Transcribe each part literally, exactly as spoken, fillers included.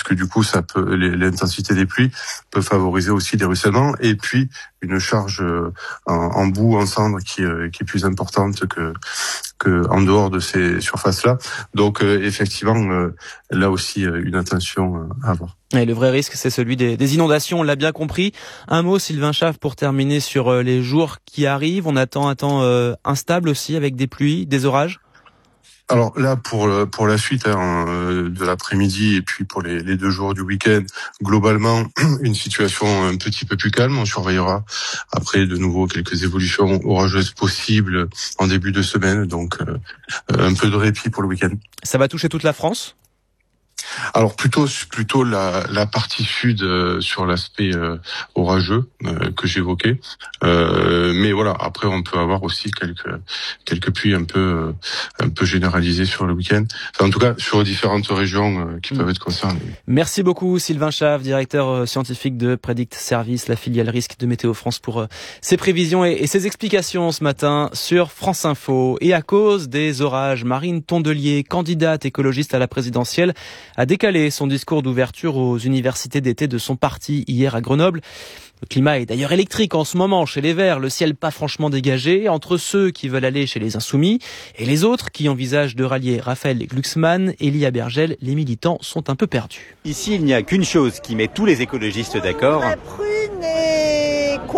puisque du coup, ça peut, l'intensité des pluies peut favoriser aussi des ruissellements, et puis une charge en, en boue, en cendre, qui, qui est plus importante que, que en dehors de ces surfaces-là. Donc, euh, effectivement, euh, là aussi, euh, une attention à avoir. Et le vrai risque, c'est celui des, des inondations, on l'a bien compris. Un mot, Sylvain Schaff, pour terminer sur les jours qui arrivent. On attend un temps euh, instable aussi, avec des pluies, des orages. Alors là, pour pour la suite hein, de l'après-midi et puis pour les, les deux jours du week-end, globalement, une situation un petit peu plus calme. On surveillera après de nouveau quelques évolutions orageuses possibles en début de semaine, donc euh, un peu de répit pour le week-end. Ça va toucher toute la France ? Alors plutôt plutôt la, la partie sud euh, sur l'aspect euh, orageux euh, que j'évoquais, euh, mais voilà, après on peut avoir aussi quelques quelques pluies un peu euh, un peu généralisées sur le week-end. Enfin, en tout cas sur différentes régions euh, qui mmh. peuvent être concernées. Merci beaucoup Sylvain Schaff, directeur scientifique de Predict Service, la filiale risque de Météo France, pour euh, ses prévisions et, et ses explications ce matin sur France Info. Et à cause des orages, Marine Tondelier, candidate écologiste à la présidentielle, a décalé son discours d'ouverture aux universités d'été de son parti hier à Grenoble. Le climat est d'ailleurs électrique en ce moment chez les Verts, le ciel pas franchement dégagé, entre ceux qui veulent aller chez les Insoumis et les autres qui envisagent de rallier Raphaël Glucksmann, Elia Bergel. Les militants sont un peu perdus. Ici, il n'y a qu'une chose qui met tous les écologistes d'accord. La prune et quoi ?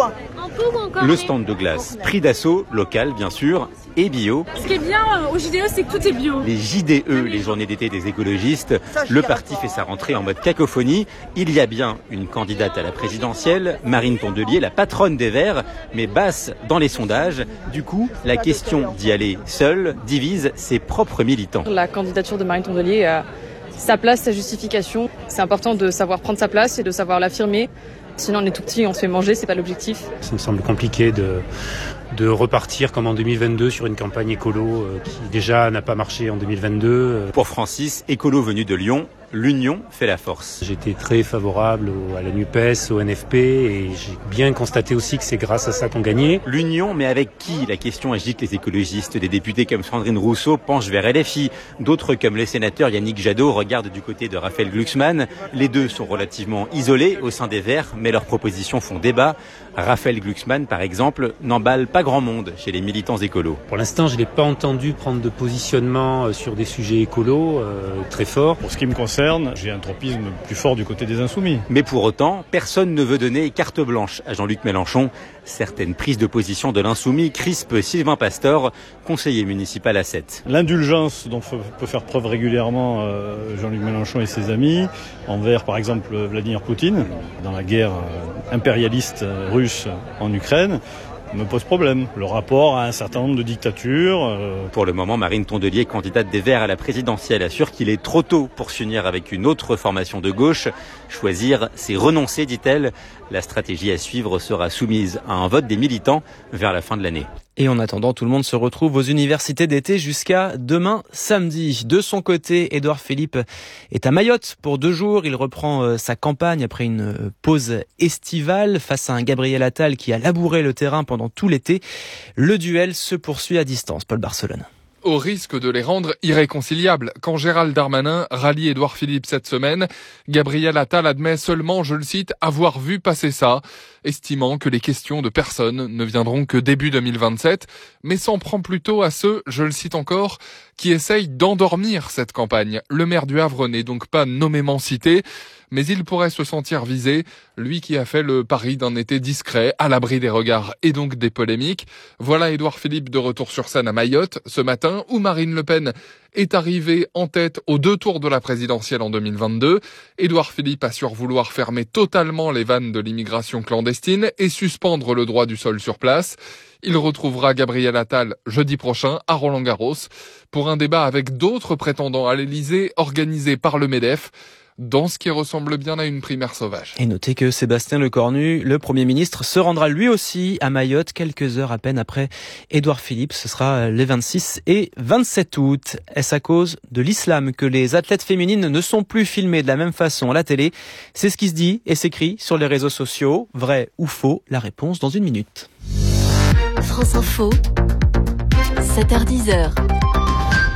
Le stand de glace, prix d'assaut, local bien sûr, et bio. Ce qui est bien au J D E, c'est que tout est bio. Les J D E, les journées d'été des écologistes, le parti fait sa rentrée en mode cacophonie. Il y a bien une candidate à la présidentielle, Marine Tondelier, la patronne des Verts, mais basse dans les sondages. Du coup, la question d'y aller seule divise ses propres militants. La candidature de Marine Tondelier a sa place, sa justification. C'est important de savoir prendre sa place et de savoir l'affirmer. Sinon on est tout petit, on se fait manger, c'est pas l'objectif. Ça me semble compliqué de, de repartir comme en deux mille vingt-deux sur une campagne écolo euh, qui déjà n'a pas marché en deux mille vingt-deux. Pour Francis, écolo venu de Lyon, l'union fait la force. J'étais très favorable au, à la NUPES, au N F P, et j'ai bien constaté aussi que c'est grâce à ça qu'on gagnait. L'union, mais avec qui? La question agite les écologistes. Des députés comme Sandrine Rousseau penchent vers L F I. D'autres, comme les sénateurs Yannick Jadot, regardent du côté de Raphaël Glucksmann. Les deux sont relativement isolés au sein des Verts, mais leurs propositions font débat. Raphaël Glucksmann, par exemple, n'emballe pas grand monde chez les militants écolos. Pour l'instant, je ne l'ai pas entendu prendre de positionnement sur des sujets écolos euh, très forts. Pour ce qui me concerne, j'ai un tropisme plus fort du côté des Insoumis. Mais pour autant, personne ne veut donner carte blanche à Jean-Luc Mélenchon. Certaines prises de position de l'Insoumis crispent Sylvain Pastor, conseiller municipal à Sète. L'indulgence dont peut faire preuve régulièrement euh, Jean-Luc Mélenchon et ses amis envers, par exemple, Vladimir Poutine, dans la guerre euh, impérialiste russe en Ukraine, me pose problème. Le rapport à un certain nombre de dictatures. Euh... Pour le moment, Marine Tondelier, candidate des Verts à la présidentielle, assure qu'il est trop tôt pour s'unir avec une autre formation de gauche. Choisir, c'est renoncer, dit-elle. La stratégie à suivre sera soumise à un vote des militants vers la fin de l'année. Et en attendant, tout le monde se retrouve aux universités d'été jusqu'à demain samedi. De son côté, Édouard Philippe est à Mayotte pour deux jours. Il reprend sa campagne après une pause estivale face à un Gabriel Attal qui a labouré le terrain pendant tout l'été. Le duel se poursuit à distance. Paul Barcelone. Au risque de les rendre irréconciliables. Quand Gérald Darmanin rallie Édouard Philippe cette semaine, Gabriel Attal admet seulement, je le cite, avoir vu passer ça, estimant que les questions de personne ne viendront que début deux mille vingt-sept, mais s'en prend plutôt à ceux, je le cite encore, qui essayent d'endormir cette campagne. Le maire du Havre n'est donc pas nommément cité, mais il pourrait se sentir visé, lui qui a fait le pari d'un été discret, à l'abri des regards et donc des polémiques. Voilà Édouard Philippe de retour sur scène à Mayotte ce matin, où Marine Le Pen est arrivée en tête aux deux tours de la présidentielle en deux mille vingt-deux. Édouard Philippe assure vouloir fermer totalement les vannes de l'immigration clandestine et suspendre le droit du sol sur place. Il retrouvera Gabriel Attal jeudi prochain à Roland-Garros pour un débat avec d'autres prétendants à l'Élysée organisé par le MEDEF, dans ce qui ressemble bien à une primaire sauvage. Et notez que Sébastien Lecornu, le Premier ministre, se rendra lui aussi à Mayotte quelques heures à peine après Édouard Philippe. Ce sera les vingt-six et vingt-sept août. Est-ce à cause de l'islam que les athlètes féminines ne sont plus filmées de la même façon à la télé? C'est ce qui se dit et s'écrit sur les réseaux sociaux. Vrai ou faux? La réponse dans une minute. France Info, sept heures dix.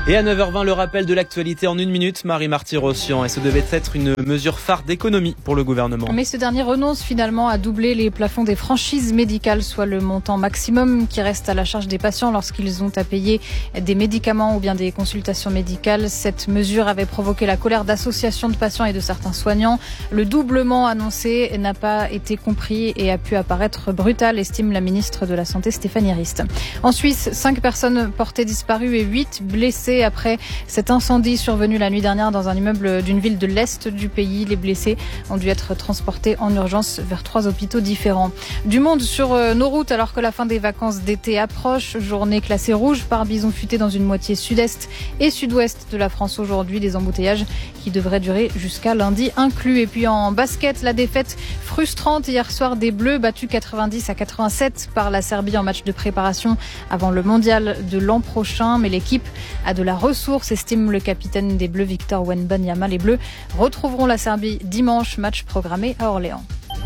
Et à neuf heures vingt, le rappel de l'actualité en une minute, Marie Marty-Rossian. Et ce devait être une mesure phare d'économie pour le gouvernement. Mais ce dernier renonce finalement à doubler les plafonds des franchises médicales, soit le montant maximum qui reste à la charge des patients lorsqu'ils ont à payer des médicaments ou bien des consultations médicales. Cette mesure avait provoqué la colère d'associations de patients et de certains soignants. Le doublement annoncé n'a pas été compris et a pu apparaître brutal, estime la ministre de la Santé Stéphanie Rist. En Suisse, cinq personnes portées disparues et huit blessées après cet incendie survenu la nuit dernière dans un immeuble d'une ville de l'Est du pays. Les blessés ont dû être transportés en urgence vers trois hôpitaux différents. Du monde sur nos routes alors que la fin des vacances d'été approche. Journée classée rouge par bison futé dans une moitié sud-est et sud-ouest de la France aujourd'hui. Des embouteillages qui devraient durer jusqu'à lundi inclus. Et puis en basket, la défaite frustrante hier soir des Bleus, battus quatre-vingt-dix à quatre-vingt-sept par la Serbie en match de préparation avant le mondial de l'an prochain. Mais l'équipe a de la ressource, estime le capitaine des Bleus Victor Wembanyama. Les Bleus retrouveront la Serbie dimanche, match programmé à Orléans.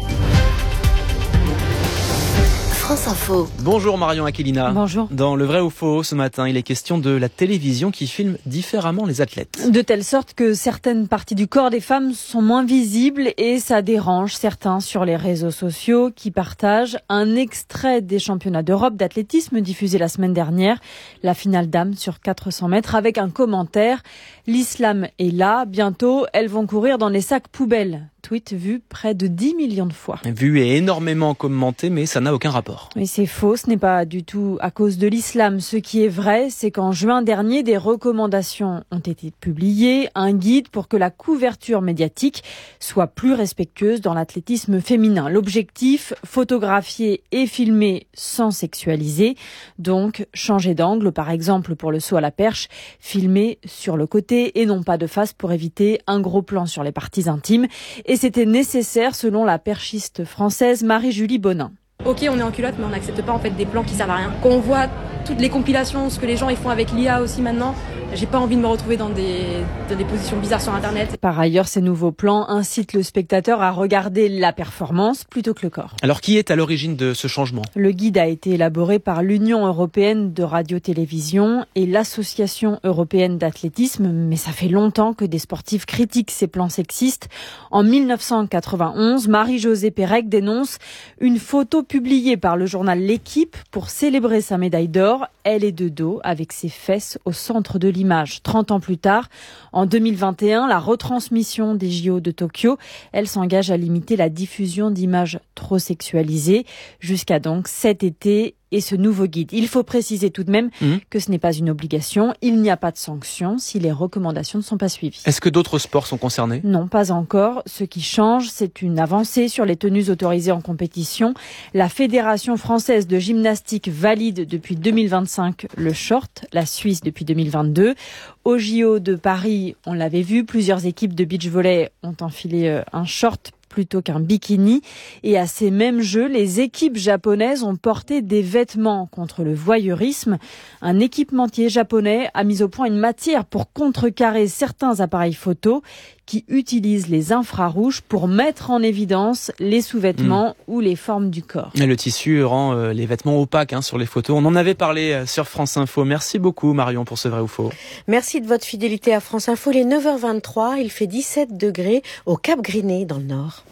France Info. Bonjour Marion Aquilina. Bonjour. Dans Le Vrai ou Faux, ce matin, il est question de la télévision qui filme différemment les athlètes. De telle sorte que certaines parties du corps des femmes sont moins visibles et ça dérange certains sur les réseaux sociaux qui partagent un extrait des championnats d'Europe d'athlétisme diffusé la semaine dernière, la finale dames sur quatre cents mètres avec un commentaire. L'islam est là, bientôt elles vont courir dans les sacs poubelles. Tweet vu près de dix millions de fois. Vu et énormément commenté, mais ça n'a aucun rapport. Mais c'est faux, ce n'est pas du tout à cause de l'islam. Ce qui est vrai, c'est qu'en juin dernier, des recommandations ont été publiées, un guide pour que la couverture médiatique soit plus respectueuse dans l'athlétisme féminin. L'objectif, photographier et filmer sans sexualiser. Donc, changer d'angle, par exemple pour le saut à la perche, filmer sur le côté et non pas de face pour éviter un gros plan sur les parties intimes. Et c'était nécessaire selon la perchiste française Marie-Julie Bonin. Ok, on est en culotte, mais on n'accepte pas en fait des plans qui servent à rien. Quand on voit toutes les compilations, ce que les gens ils font avec l'I A aussi maintenant, j'ai pas envie de me retrouver dans des, dans des positions bizarres sur Internet. Par ailleurs, ces nouveaux plans incitent le spectateur à regarder la performance plutôt que le corps. Alors, qui est à l'origine de ce changement ? Le guide a été élaboré par l'Union européenne de radio-télévision et l'Association européenne d'athlétisme, mais ça fait longtemps que des sportifs critiquent ces plans sexistes. En mille neuf cent quatre-vingt-onze, Marie-Josée Pérec dénonce une photo publiée par le journal L'Équipe pour célébrer sa médaille d'or. Elle est de dos avec ses fesses au centre de l'image. trente ans plus tard, en deux mille vingt et un, la retransmission des J O de Tokyo, elle s'engage à limiter la diffusion d'images trop sexualisées jusqu'à donc cet été et ce nouveau guide. Il faut préciser tout de même mmh. que ce n'est pas une obligation. Il n'y a pas de sanction si les recommandations ne sont pas suivies. Est-ce que d'autres sports sont concernés ? Non, pas encore. Ce qui change, c'est une avancée sur les tenues autorisées en compétition. La Fédération française de gymnastique valide depuis deux mille vingt-cinq le short, la Suisse depuis deux mille vingt-deux. Au J O de Paris, on l'avait vu, plusieurs équipes de beach volley ont enfilé un short plutôt qu'un bikini. Et à ces mêmes Jeux, les équipes japonaises ont porté des vêtements contre le voyeurisme. Un équipementier japonais a mis au point une matière pour contrecarrer certains appareils photo qui utilisent les infrarouges pour mettre en évidence les sous-vêtements mmh. ou les formes du corps. Et le tissu rend euh, les vêtements opaques hein, sur les photos. On en avait parlé euh, sur France Info. Merci beaucoup Marion pour ce vrai ou faux. Merci de votre fidélité à France Info. Il est neuf heures vingt-trois, il fait dix-sept degrés au Cap Griné dans le Nord.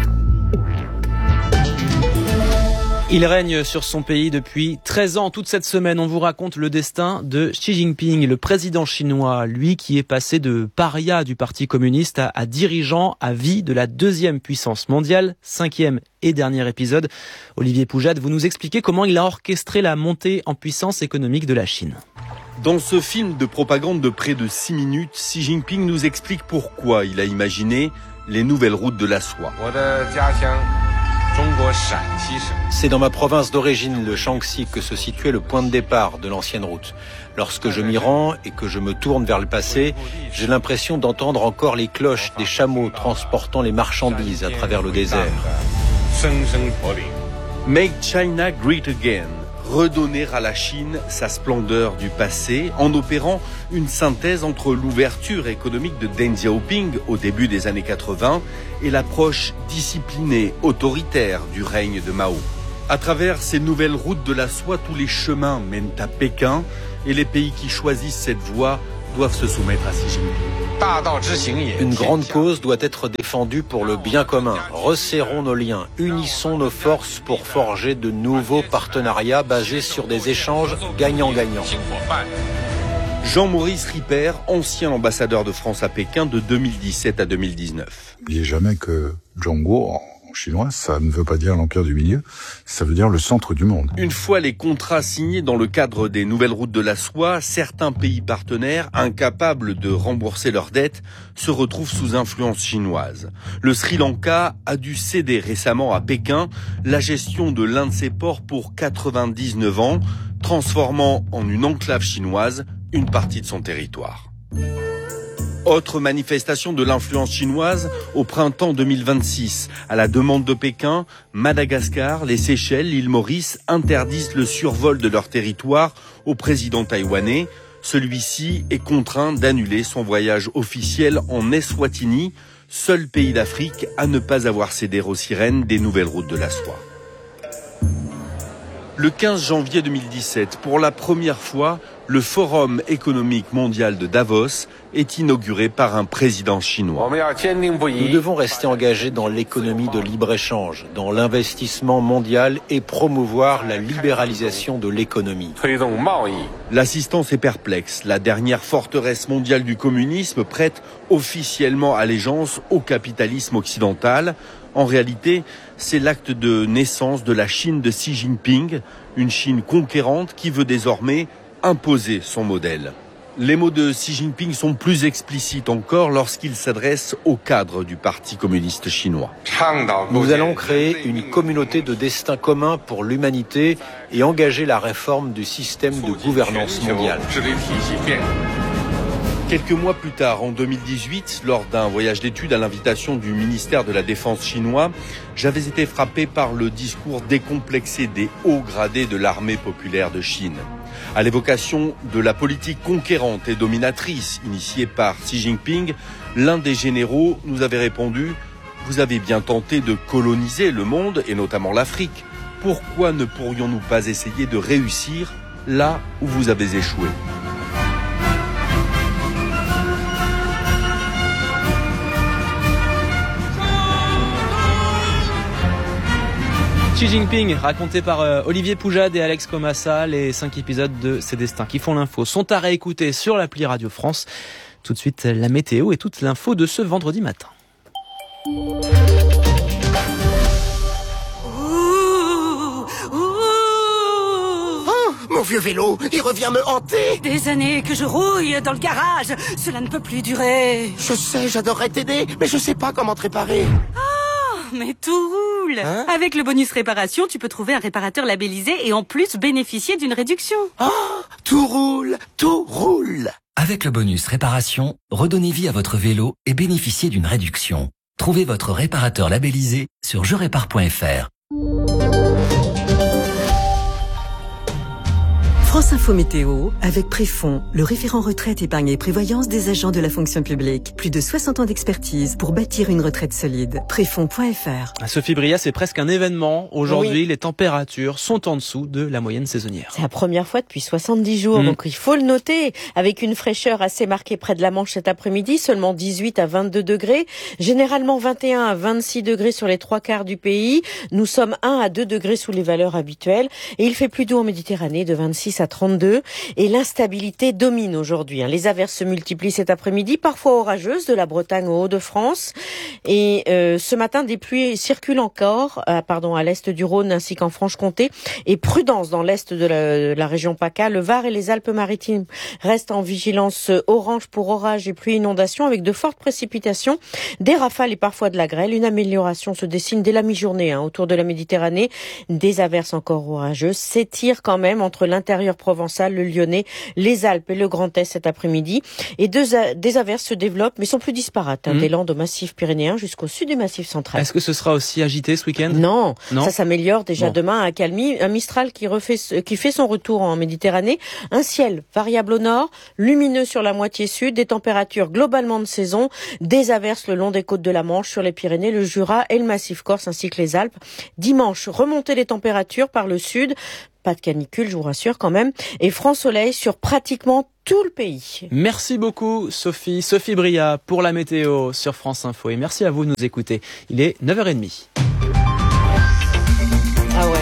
Il règne sur son pays depuis treize ans. Toute cette semaine, on vous raconte le destin de Xi Jinping, le président chinois, lui qui est passé de paria du Parti communiste à, à dirigeant à vie de la deuxième puissance mondiale. Cinquième et dernier épisode. Olivier Poujade, vous nous expliquez comment il a orchestré la montée en puissance économique de la Chine. Dans ce film de propagande de près de six minutes, Xi Jinping nous explique pourquoi il a imaginé les nouvelles routes de la soie. C'est dans ma province d'origine, le Shaanxi, que se situait le point de départ de l'ancienne route. Lorsque je m'y rends et que je me tourne vers le passé, j'ai l'impression d'entendre encore les cloches des chameaux transportant les marchandises à travers le désert. Make China Great Again. Redonner à la Chine sa splendeur du passé en opérant une synthèse entre l'ouverture économique de Deng Xiaoping au début des années quatre-vingts et l'approche disciplinée, autoritaire du règne de Mao. À travers ces nouvelles routes de la soie, tous les chemins mènent à Pékin et les pays qui choisissent cette voie doivent se soumettre à Xi Jinping. Une grande cause doit être défendue pour le bien commun. Resserrons nos liens, unissons nos forces pour forger de nouveaux partenariats basés sur des échanges gagnant-gagnant. Jean-Maurice Ripper, ancien ambassadeur de France à Pékin de deux mille dix-sept à deux mille dix-neuf. N'oubliez jamais que Zhongguo, en chinois, ça ne veut pas dire l'empire du milieu, ça veut dire le centre du monde. Une fois les contrats signés dans le cadre des nouvelles routes de la soie, certains pays partenaires, incapables de rembourser leurs dettes, se retrouvent sous influence chinoise. Le Sri Lanka a dû céder récemment à Pékin la gestion de l'un de ses ports pour quatre-vingt-dix-neuf ans, transformant en une enclave chinoise une partie de son territoire. Autre manifestation de l'influence chinoise au printemps deux mille vingt-six. À la demande de Pékin, Madagascar, les Seychelles, l'île Maurice interdisent le survol de leur territoire au président taïwanais. Celui-ci est contraint d'annuler son voyage officiel en Eswatini, seul pays d'Afrique à ne pas avoir cédé aux sirènes des nouvelles routes de la soie. Le quinze janvier deux mille dix-sept, pour la première fois, le Forum économique mondial de Davos est inauguré par un président chinois. Nous devons rester engagés dans l'économie de libre-échange, dans l'investissement mondial et promouvoir la libéralisation de l'économie. L'assistance est perplexe. La dernière forteresse mondiale du communisme prête officiellement allégeance au capitalisme occidental. En réalité, c'est l'acte de naissance de la Chine de Xi Jinping, une Chine conquérante qui veut désormais imposer son modèle. Les mots de Xi Jinping sont plus explicites encore lorsqu'il s'adresse au cadre du Parti communiste chinois. Nous allons créer une communauté de destin commun pour l'humanité et engager la réforme du système de gouvernance mondiale. Quelques mois plus tard, en deux mille dix-huit, lors d'un voyage d'études à l'invitation du ministère de la Défense chinois, j'avais été frappé par le discours décomplexé des hauts gradés de l'armée populaire de Chine. À l'évocation de la politique conquérante et dominatrice initiée par Xi Jinping, l'un des généraux nous avait répondu « Vous avez bien tenté de coloniser le monde, et notamment l'Afrique. Pourquoi ne pourrions-nous pas essayer de réussir là où vous avez échoué ?» Xi Jinping, raconté par euh, Olivier Poujade et Alex Comassa, les cinq épisodes de Ces Destins qui font l'info sont à réécouter sur l'appli Radio France. Tout de suite, la météo et toute l'info de ce vendredi matin. Ouh, ouh. Oh, mon vieux vélo, il revient me hanter. Des années que je rouille dans le garage, cela ne peut plus durer. Je sais, j'adorerais t'aider, mais je sais pas comment te réparer. Oh, mais tout roule. Hein? Avec le bonus réparation, tu peux trouver un réparateur labellisé et en plus bénéficier d'une réduction. Oh, tout roule, tout roule. Avec le bonus réparation, redonnez vie à votre vélo et bénéficiez d'une réduction. Trouvez votre réparateur labellisé sur je répare point f r. France Info Météo, avec Préfond, le référent retraite, épargne et prévoyance des agents de la fonction publique. Plus de soixante ans d'expertise pour bâtir une retraite solide. Préfond point f r. Sophie Bria, c'est presque un événement. Aujourd'hui, oui. Les températures sont en dessous de la moyenne saisonnière. C'est la première fois depuis soixante-dix jours, mmh. donc il faut le noter. Avec une fraîcheur assez marquée près de la Manche cet après-midi, seulement dix-huit à vingt-deux degrés. Généralement vingt et un à vingt-six degrés sur les trois quarts du pays. Nous sommes un à deux degrés sous les valeurs habituelles. Et il fait plus doux en Méditerranée, de vingt-six à trente-deux. Et l'instabilité domine aujourd'hui. Les averses se multiplient cet après-midi, parfois orageuses, de la Bretagne au Hauts-de-France. Et euh, ce matin, des pluies circulent encore euh, pardon, à l'est du Rhône ainsi qu'en Franche-Comté. Et prudence dans l'est de la, de la région PACA. Le Var et les Alpes-Maritimes restent en vigilance orange pour orages et pluies inondations avec de fortes précipitations, des rafales et parfois de la grêle. Une amélioration se dessine dès la mi-journée hein, autour de la Méditerranée. Des averses encore orageuses s'étirent quand même entre l'intérieur provençal, le Lyonnais, les Alpes et le Grand Est cet après-midi. Et deux a- des averses se développent mais sont plus disparates. Hein, mmh. Des Landes au massif pyrénéen jusqu'au sud du massif central. Est-ce que ce sera aussi agité ce week-end ? Non, non, ça s'améliore déjà bon. Demain à Calmy. Un Mistral qui, refait, qui fait son retour en Méditerranée. Un ciel variable au nord, lumineux sur la moitié sud, des températures globalement de saison, des averses le long des côtes de la Manche, sur les Pyrénées, le Jura et le massif corse ainsi que les Alpes. Dimanche, remontée des températures par le sud. Pas de canicule, je vous rassure quand même. Et franc soleil sur pratiquement tout le pays. Merci beaucoup Sophie, Sophie Bria pour la météo sur France Info et merci à vous de nous écouter. Il est neuf heures trente. Ah ouais.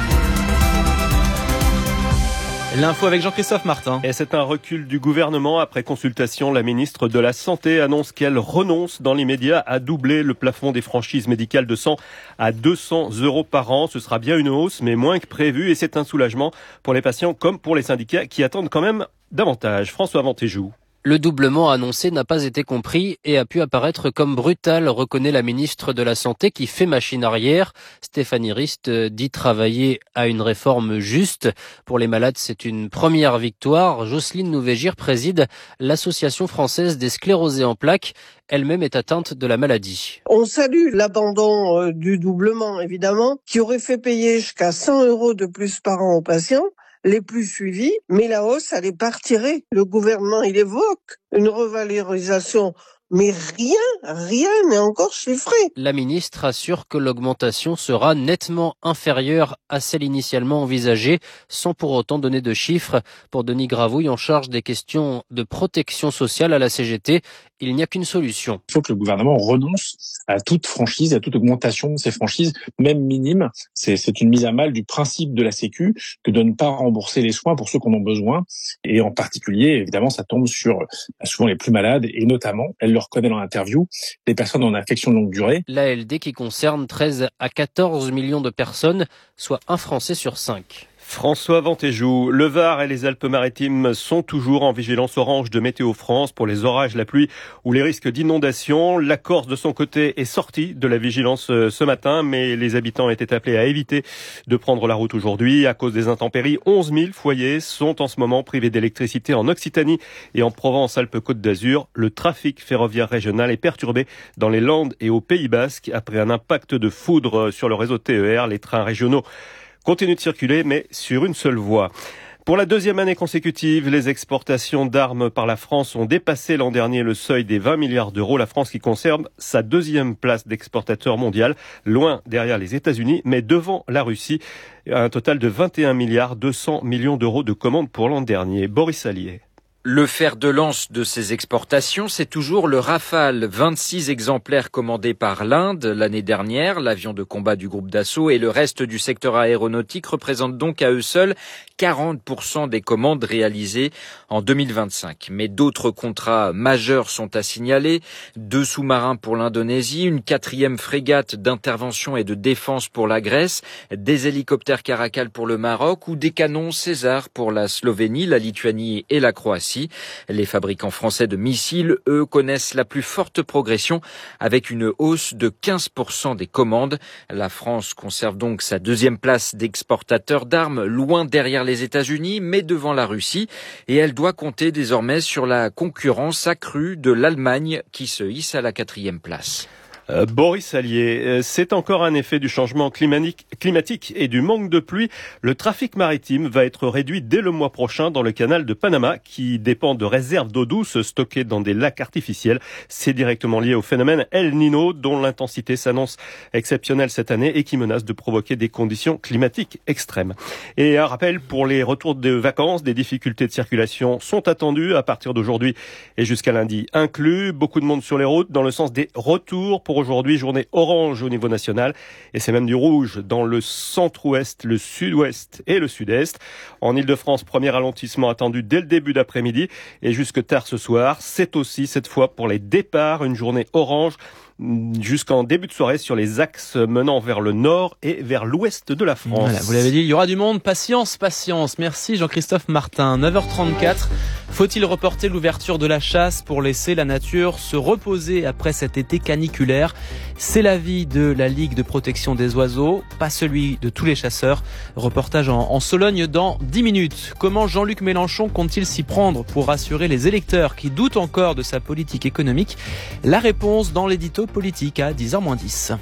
L'info avec Jean-Christophe Martin. Et c'est un recul du gouvernement. Après consultation, la ministre de la Santé annonce qu'elle renonce dans l'immédiat à doubler le plafond des franchises médicales de cent à deux cents euros par an. Ce sera bien une hausse, mais moins que prévu. Et c'est un soulagement pour les patients comme pour les syndicats qui attendent quand même davantage. François Vantéjou. Le doublement annoncé n'a pas été compris et a pu apparaître comme brutal, reconnaît la ministre de la Santé qui fait machine arrière. Stéphanie Rist dit travailler à une réforme juste. Pour les malades, c'est une première victoire. Jocelyne Nouvégir préside l'Association française des sclérosés en plaques. Elle-même est atteinte de la maladie. On salue l'abandon euh, du doublement, évidemment, qui aurait fait payer jusqu'à cent euros de plus par an aux patients les plus suivis, mais la hausse, elle est pas retirée. Le gouvernement, il évoque une revalorisation, mais rien, rien n'est encore chiffré. La ministre assure que l'augmentation sera nettement inférieure à celle initialement envisagée, sans pour autant donner de chiffres. Pour Denis Gravouille, en charge des questions de protection sociale à la C G T, il n'y a qu'une solution. Il faut que le gouvernement renonce à toute franchise, à toute augmentation de ces franchises, même minimes. C'est, c'est une mise à mal du principe de la Sécu que de ne pas rembourser les soins pour ceux qui en ont besoin. Et en particulier, évidemment, ça tombe sur souvent les plus malades et notamment, elle le reconnaît dans l'interview, les personnes en affection de longue durée. L'A L D qui concerne treize à quatorze millions de personnes, soit un Français sur cinq. François Vantéjou, le Var et les Alpes-Maritimes sont toujours en vigilance orange de Météo France pour les orages, la pluie ou les risques d'inondation. La Corse, de son côté, est sortie de la vigilance ce matin, mais les habitants étaient appelés à éviter de prendre la route aujourd'hui. À cause des intempéries, onze mille foyers sont en ce moment privés d'électricité en Occitanie et en Provence-Alpes-Côte d'Azur. Le trafic ferroviaire régional est perturbé dans les Landes et au Pays Basque après un impact de foudre sur le réseau T E R. Les trains régionaux continue de circuler, mais sur une seule voie. Pour la deuxième année consécutive, les exportations d'armes par la France ont dépassé l'an dernier le seuil des vingt milliards d'euros. La France qui conserve sa deuxième place d'exportateur mondial, loin derrière les États-Unis, mais devant la Russie. Un total de vingt et un milliards deux cents millions d'euros de commandes pour l'an dernier. Boris Allier. Le fer de lance de ces exportations, c'est toujours le Rafale. vingt-six exemplaires commandés par l'Inde l'année dernière, l'avion de combat du groupe Dassault et le reste du secteur aéronautique représentent donc à eux seuls quarante pour cent des commandes réalisées en deux mille vingt-cinq. Mais d'autres contrats majeurs sont à signaler. Deux sous-marins pour l'Indonésie, une quatrième frégate d'intervention et de défense pour la Grèce, des hélicoptères Caracal pour le Maroc ou des canons César pour la Slovénie, la Lituanie et la Croatie. Les fabricants français de missiles, eux, connaissent la plus forte progression avec une hausse de quinze pour cent des commandes. La France conserve donc sa deuxième place d'exportateur d'armes, loin derrière les États-Unis, mais devant la Russie. Et elle doit compter désormais sur la concurrence accrue de l'Allemagne qui se hisse à la quatrième place. Euh, Boris Allier, euh, c'est encore un effet du changement climatique, climatique et du manque de pluie. Le trafic maritime va être réduit dès le mois prochain dans le canal de Panama qui dépend de réserves d'eau douce stockées dans des lacs artificiels. C'est directement lié au phénomène El Niño dont l'intensité s'annonce exceptionnelle cette année et qui menace de provoquer des conditions climatiques extrêmes. Et un rappel pour les retours de vacances, des difficultés de circulation sont attendues à partir d'aujourd'hui et jusqu'à lundi inclus. Beaucoup de monde sur les routes dans le sens des retours pour aujourd'hui, journée orange au niveau national et c'est même du rouge dans le centre-ouest, le sud-ouest et le sud-est. En Ile-de-France, premier ralentissement attendu dès le début d'après-midi et jusque tard ce soir. C'est aussi cette fois pour les départs une journée orange jusqu'en début de soirée sur les axes menant vers le nord et vers l'ouest de la France. Voilà, vous l'avez dit, il y aura du monde. Patience, patience. Merci Jean-Christophe Martin. neuf heures trente-quatre. Faut-il reporter l'ouverture de la chasse pour laisser la nature se reposer après cet été caniculaire? C'est l'avis de la Ligue de protection des oiseaux, pas celui de tous les chasseurs. Reportage en, en Sologne dans dix minutes. Comment Jean-Luc Mélenchon compte-t-il s'y prendre pour rassurer les électeurs qui doutent encore de sa politique économique? La réponse dans l'édito politique à dix heures moins dix.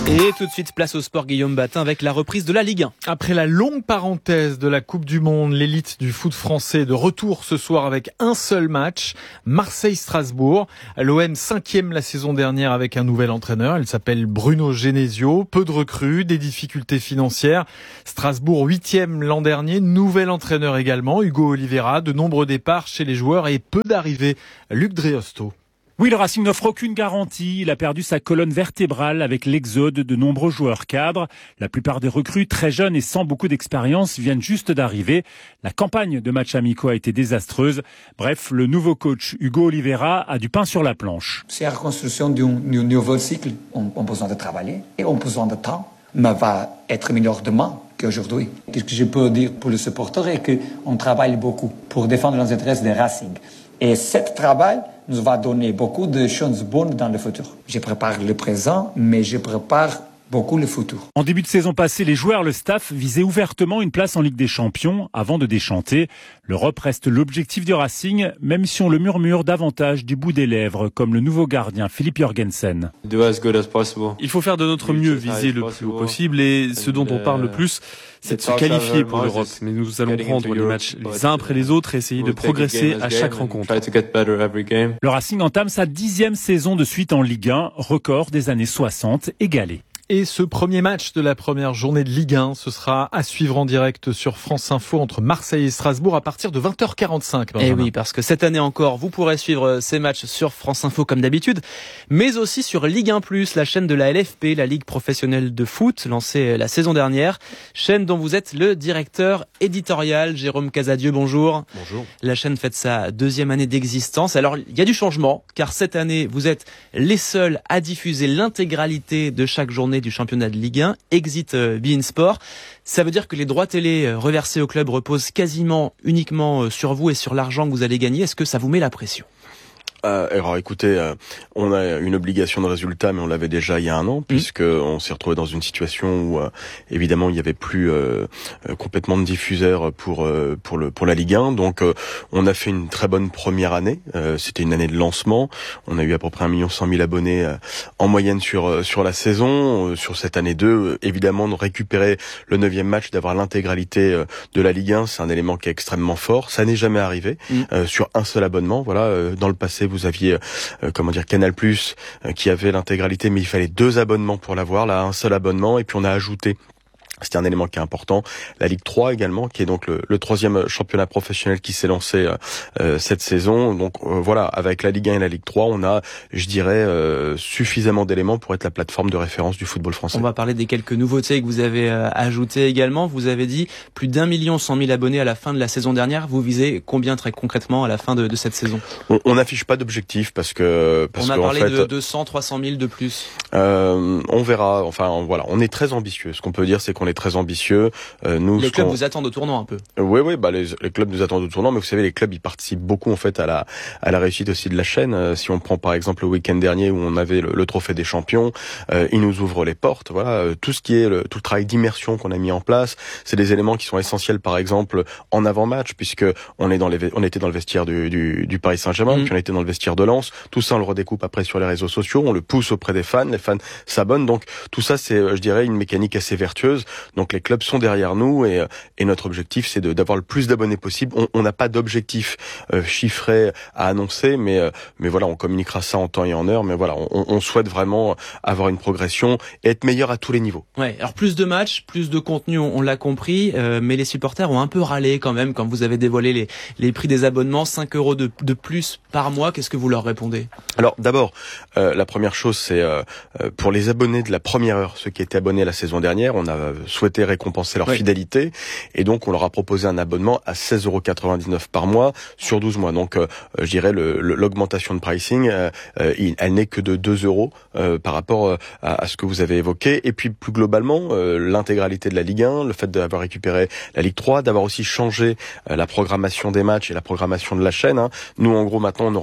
Et tout de suite, place au sport, Guillaume Batin, avec la reprise de la Ligue un. Après la longue parenthèse de la Coupe du Monde, l'élite du foot français de retour ce soir avec un seul match, Marseille-Strasbourg. L'O M cinquième la saison dernière avec un nouvel entraîneur. Il s'appelle Bruno Genesio. Peu de recrues, des difficultés financières. Strasbourg huitième l'an dernier, nouvel entraîneur également, Hugo Oliveira. De nombreux départs chez les joueurs et peu d'arrivées. Luc Dreosto. Oui, le Racing n'offre aucune garantie. Il a perdu sa colonne vertébrale avec l'exode de nombreux joueurs cadres. La plupart des recrues, très jeunes et sans beaucoup d'expérience, viennent juste d'arriver. La campagne de matchs amicaux a été désastreuse. Bref, le nouveau coach Hugo Oliveira a du pain sur la planche. C'est la reconstruction d'un nouveau cycle. On a besoin de travailler et on a besoin de temps. Mais va être meilleur demain qu'aujourd'hui. Qu'est-ce que je peux dire pour le supporter est qu'on travaille beaucoup pour défendre les intérêts des Racing. Et ce travail nous va donner beaucoup de choses bonnes dans le futur. Je prépare le présent, mais je prépare beaucoup le futur. En début de saison passée, les joueurs, le staff visaient ouvertement une place en Ligue des Champions avant de déchanter. L'Europe reste l'objectif du Racing, même si on le murmure davantage du bout des lèvres, comme le nouveau gardien Philippe Jorgensen. Il faut faire de notre mieux, viser le plus haut possible et ce dont on parle le plus, c'est de se qualifier pour l'Europe. Mais nous allons prendre les matchs les uns après les autres et essayer de progresser à chaque rencontre. Le Racing entame sa dixième saison de suite en Ligue un, record des années soixante égalé. Et ce premier match de la première journée de Ligue un, ce sera à suivre en direct sur France Info entre Marseille et Strasbourg à partir de vingt heures quarante-cinq. Et oui, parce que cette année encore, vous pourrez suivre ces matchs sur France Info comme d'habitude, mais aussi sur Ligue un plus, la chaîne de la L F P, la Ligue professionnelle de foot, lancée la saison dernière, chaîne dont vous êtes le directeur éditorial. Jérôme Casadieu, bonjour. Bonjour. La chaîne fête sa deuxième année d'existence. Alors, il y a du changement, car cette année, vous êtes les seuls à diffuser l'intégralité de chaque journée du championnat de Ligue un, Exit beIN Sport. Ça veut dire que les droits télé reversés au club reposent quasiment uniquement sur vous et sur l'argent que vous allez gagner. Est-ce que ça vous met la pression ? Euh, alors écoutez, euh, on a une obligation de résultat, mais on l'avait déjà il y a un an, mmh. puisque on s'est retrouvé dans une situation où euh, évidemment il y avait plus euh, euh, complètement de diffuseurs pour euh, pour le pour la Ligue un. Donc euh, on a fait une très bonne première année. Euh, c'était une année de lancement. On a eu à peu près un million cent mille abonnés euh, en moyenne sur euh, sur la saison. Euh, sur cette année deux, euh, évidemment de récupérer le neuvième match, d'avoir l'intégralité euh, de la Ligue un, c'est un élément qui est extrêmement fort. Ça n'est jamais arrivé mmh. euh, sur un seul abonnement. Voilà, euh, dans le passé vous aviez euh, comment dire Canal Plus euh, qui avait l'intégralité, mais il fallait deux abonnements pour l'avoir. Là, un seul abonnement, et puis on a ajouté. C'était un élément qui est important. La Ligue trois également, qui est donc le, le troisième championnat professionnel qui s'est lancé euh, cette saison. Donc euh, voilà, avec la Ligue un et la Ligue trois, on a, je dirais, euh, suffisamment d'éléments pour être la plateforme de référence du football français. On va parler des quelques nouveautés que vous avez euh, ajoutées également. Vous avez dit plus d'un million cent mille abonnés à la fin de la saison dernière. Vous visez combien très concrètement à la fin de, de cette saison ? On n'affiche pas d'objectif parce que parce on a que, parlé en fait, de deux cents, trois cent mille de plus. Euh, on verra. Enfin voilà, on est très ambitieux. Ce qu'on peut dire, c'est qu'on est très ambitieux. Euh, nous, les clubs vous attendent au tournant un peu. Oui, oui, bah les, les clubs nous attendent au tournant, mais vous savez, les clubs ils participent beaucoup en fait à la à la réussite aussi de la chaîne. Euh, si on prend par exemple le week-end dernier où on avait le, le trophée des champions, euh, ils nous ouvrent les portes. Voilà, euh, tout ce qui est le, tout le travail d'immersion qu'on a mis en place, c'est des éléments qui sont essentiels. Par exemple, en avant-match, puisque on est dans les, on était dans le vestiaire du, du, du Paris Saint-Germain, mmh. puis on était dans le vestiaire de Lens. Tout ça, on le redécoupe après sur les réseaux sociaux, on le pousse auprès des fans, les fans s'abonnent. Donc tout ça, c'est, je dirais, une mécanique assez vertueuse. Donc les clubs sont derrière nous et, et notre objectif, c'est de, d'avoir le plus d'abonnés possible. On n'a pas d'objectif euh, chiffré à annoncer, mais euh, mais voilà, on communiquera ça en temps et en heure. Mais voilà, on, on souhaite vraiment avoir une progression et être meilleur à tous les niveaux. Ouais. Alors plus de matchs, plus de contenu, on, on l'a compris, euh, mais les supporters ont un peu râlé quand même quand vous avez dévoilé les les prix des abonnements, cinq euros de de plus par mois. Qu'est-ce que vous leur répondez ? Alors d'abord, euh, la première chose, c'est euh, pour les abonnés de la première heure, ceux qui étaient abonnés la saison dernière, on a souhaité récompenser leur oui. fidélité, et donc on leur a proposé un abonnement à seize euros quatre-vingt-dix-neuf par mois sur douze mois. Donc euh, je dirais le, le, l'augmentation de pricing, euh, elle n'est que de deux euros euh, par rapport à, à ce que vous avez évoqué. Et puis plus globalement, euh, l'intégralité de la Ligue un, le fait d'avoir récupéré la Ligue trois, d'avoir aussi changé euh, la programmation des matchs et la programmation de la chaîne. Hein. Nous en gros maintenant on aura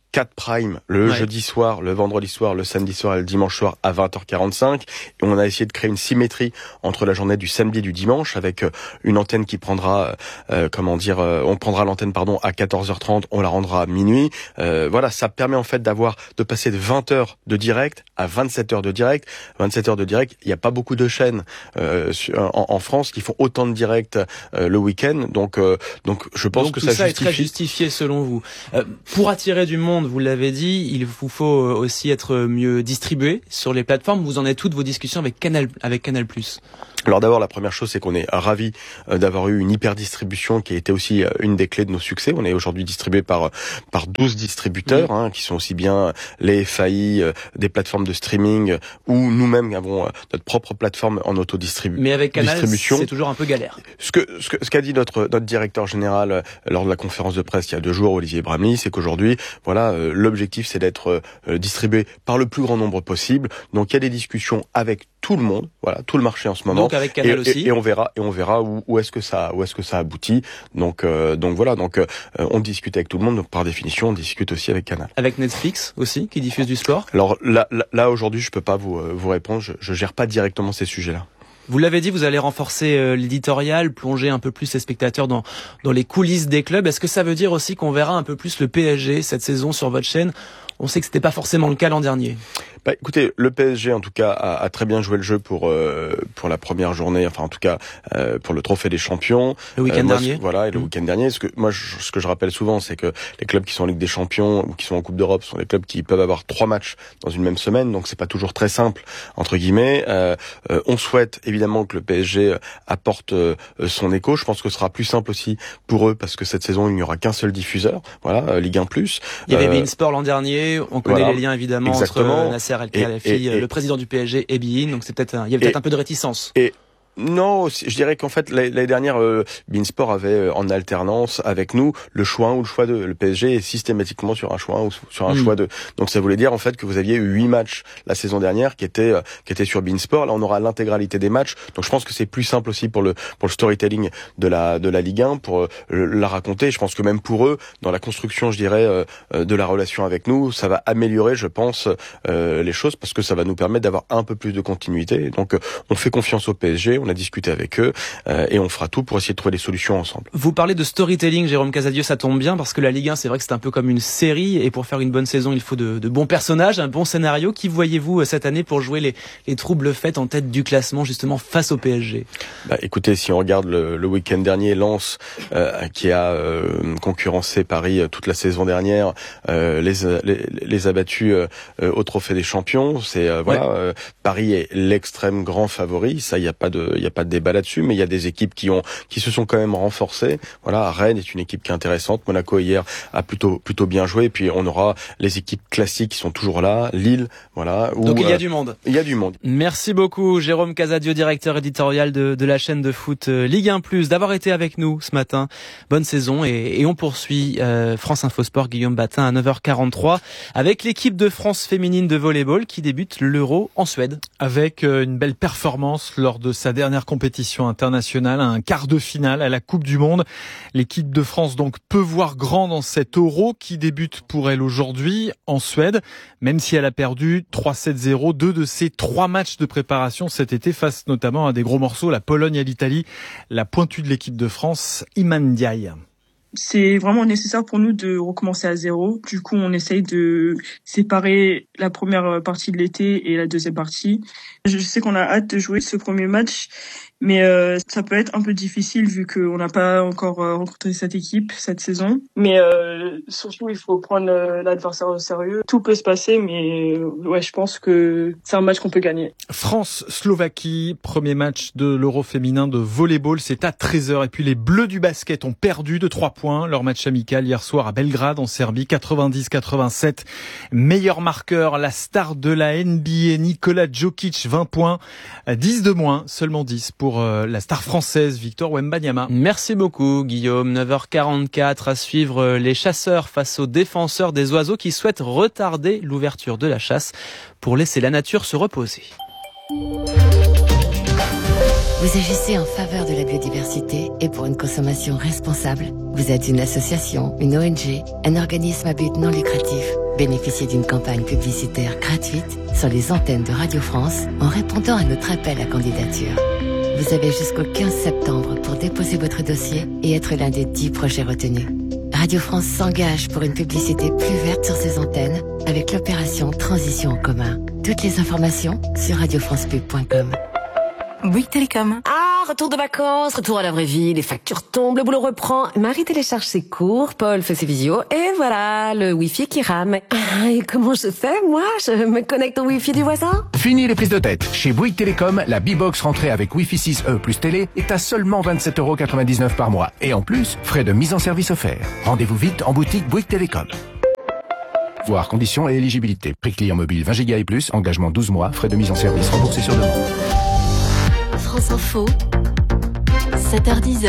quatre primes le ouais. jeudi soir, le vendredi soir, le samedi soir et le dimanche soir à vingt heures quarante-cinq. Et on a essayé de créer une symétrie entre la journée du samedi et du dimanche avec une antenne qui prendra, euh, comment dire, euh, on prendra l'antenne pardon à quatorze heures trente, on la rendra à minuit. Euh, voilà, ça permet en fait d'avoir de passer de vingt heures de direct à vingt-sept heures de direct. vingt-sept heures de direct, il n'y a pas beaucoup de chaînes euh, en, en France qui font autant de direct euh, le week-end. Donc, euh, donc je pense donc, que tout ça, ça justifie. est très justifié selon vous. Euh, pour attirer du monde, vous l'avez dit, il vous faut aussi être mieux distribué sur les plateformes. Vous en êtes toutes vos discussions avec Canal, avec Canal+. Alors d'abord, la première chose, c'est qu'on est ravis d'avoir eu une hyper distribution qui a été aussi une des clés de nos succès. On est aujourd'hui distribué par par douze distributeurs, mmh. hein, qui sont aussi bien les F A I, des plateformes de streaming, ou nous-mêmes avons notre propre plateforme en autodistribution. Mais avec Canal, c'est toujours un peu galère. Ce que ce que ce qu'a dit notre notre directeur général lors de la conférence de presse il y a deux jours, Olivier Bramley, c'est qu'aujourd'hui, voilà, euh, l'objectif c'est d'être euh, distribué par le plus grand nombre possible. Donc il y a des discussions avec tout le monde, voilà, tout le marché en ce moment. Donc avec Canal et, aussi. Et, et on verra, et on verra où, où est-ce que ça, où est-ce que ça aboutit. Donc, euh, donc voilà, donc euh, on discute avec tout le monde. Donc par définition, on discute aussi avec Canal. Avec Netflix aussi, qui diffuse du sport. Alors là, là, là aujourd'hui, je peux pas vous euh, vous répondre. Je, je gère pas directement ces sujets-là. Vous l'avez dit, vous allez renforcer euh, l'éditorial, plonger un peu plus les spectateurs dans dans les coulisses des clubs. Est-ce que ça veut dire aussi qu'on verra un peu plus le P S G cette saison sur votre chaîne? On sait que c'était pas forcément le cas l'an dernier. Bah, écoutez, le P S G en tout cas a, a très bien joué le jeu pour euh, pour la première journée, enfin en tout cas euh, pour le Trophée des Champions. Le week-end euh, moi, dernier. Voilà, et le mmh. week-end dernier. Ce que moi, je, ce que je rappelle souvent, c'est que les clubs qui sont en Ligue des Champions ou qui sont en Coupe d'Europe sont des clubs qui peuvent avoir trois matchs dans une même semaine, donc c'est pas toujours très simple entre guillemets. Euh, euh, on souhaite évidemment que le P S G apporte euh, son écho. Je pense que ce sera plus simple aussi pour eux parce que cette saison il n'y aura qu'un seul diffuseur. Voilà, euh, Ligue un plus. Il y avait euh, beIN Sport l'an dernier. On connaît voilà. les liens évidemment Exactement. entre Nasser El-Khelaifi, le président du P S G et beIN, donc c'est peut-être un, il y a peut-être un peu de réticence. Et non, je dirais qu'en fait l'année dernière, euh, beIN Sport avait euh, en alternance avec nous le choix un ou le choix deux. Le P S G est systématiquement sur un choix un ou sur un mmh. choix deux. Donc ça voulait dire en fait que vous aviez eu huit matchs la saison dernière qui étaient euh, qui étaient sur beIN Sport. Là on aura l'intégralité des matchs. Donc je pense que c'est plus simple aussi pour le pour le storytelling de la de la Ligue un pour euh, la raconter. Je pense que même pour eux dans la construction, je dirais euh, de la relation avec nous, ça va améliorer, je pense, euh, les choses parce que ça va nous permettre d'avoir un peu plus de continuité. Donc euh, on fait confiance au P S G. On a discuté avec eux euh, et on fera tout pour essayer de trouver des solutions ensemble. Vous parlez de storytelling, Jérôme Casadieu, ça tombe bien parce que la Ligue un, c'est vrai que c'est un peu comme une série et pour faire une bonne saison, il faut de, de bons personnages, un bon scénario. Qui voyez-vous cette année pour jouer les, les troubles faits en tête du classement justement face au P S G? Bah, écoutez, si on regarde le, le week-end dernier, Lens euh, qui a euh, concurrencé Paris toute la saison dernière, euh, les, les, les a battus euh, au Trophée des Champions. C'est euh, voilà, ouais. euh, Paris est l'extrême grand favori. Ça, il y a pas de, il y a pas de débat là-dessus, mais il y a des équipes qui ont, qui se sont quand même renforcées. Voilà, Rennes est une équipe qui est intéressante. Monaco hier a plutôt, plutôt bien joué. Et puis on aura les équipes classiques qui sont toujours là. Lille, voilà. Où, Donc il y a euh, du monde. Il y a du monde. Merci beaucoup, Jérôme Casadieu, directeur éditorial de, de la chaîne de foot euh, Ligue un plus, d'avoir été avec nous ce matin. Bonne saison et, et on poursuit euh, France Info Sport, Guillaume Batin à neuf heures quarante-trois avec l'équipe de France féminine de volleyball qui débute l'Euro en Suède. Avec euh, une belle performance lors de sa dernière compétition internationale, un quart de finale à la Coupe du Monde. L'équipe de France donc peut voir grand dans cet Euro qui débute pour elle aujourd'hui en Suède, même si elle a perdu trois sept zéro, deux de ses trois matchs de préparation cet été face notamment à des gros morceaux, la Pologne et l'Italie. La pointue de l'équipe de France, Iman Ndiaye. C'est vraiment nécessaire pour nous de recommencer à zéro. Du coup, on essaye de séparer la première partie de l'été et la deuxième partie. Je sais qu'on a hâte de jouer ce premier match, mais euh, ça peut être un peu difficile vu qu'on n'a pas encore euh, rencontré cette équipe cette saison. Mais euh, surtout, il faut prendre euh, l'adversaire au sérieux. Tout peut se passer, mais euh, ouais, je pense que c'est un match qu'on peut gagner. France-Slovaquie, premier match de l'Euro féminin de volleyball, c'est à treize heures. Et puis les Bleus du basket ont perdu de trois points leur match amical hier soir à Belgrade en Serbie, quatre-vingt-dix quatre-vingt-sept. Meilleur marqueur, la star de la N B A, Nikola Jokic, vingt points, dix de moins, seulement dix pour Pour la star française Victor Wembanyama. Merci beaucoup Guillaume. neuf heures quarante-quatre à suivre les chasseurs face aux défenseurs des oiseaux qui souhaitent retarder l'ouverture de la chasse pour laisser la nature se reposer. Vous agissez en faveur de la biodiversité et pour une consommation responsable. Vous êtes une association, une O N G, un organisme à but non lucratif. Bénéficiez d'une campagne publicitaire gratuite sur les antennes de Radio France en répondant à notre appel à candidature. Vous avez jusqu'au quinze septembre pour déposer votre dossier et être l'un des dix projets retenus. Radio France s'engage pour une publicité plus verte sur ses antennes avec l'opération Transition en commun. Toutes les informations sur radio france pub point com. Bouygues Télécom. Ah, retour de vacances, retour à la vraie vie, les factures tombent, le boulot reprend. Marie télécharge ses cours, Paul fait ses visios, et voilà, le Wi-Fi qui rame. Ah, et comment je fais, moi? Je me connecte au Wi-Fi du voisin? Fini les prises de tête. Chez Bouygues Télécom, la B-Box rentrée avec Wi-Fi six E plus télé est à seulement vingt-sept euros quatre-vingt-dix-neuf par mois. Et en plus, frais de mise en service offerts. Rendez-vous vite en boutique Bouygues Télécom. Voir conditions et éligibilité. Prix client mobile vingt giga et plus, engagement douze mois, frais de mise en service remboursés sur demande. France Info, sept heures dix.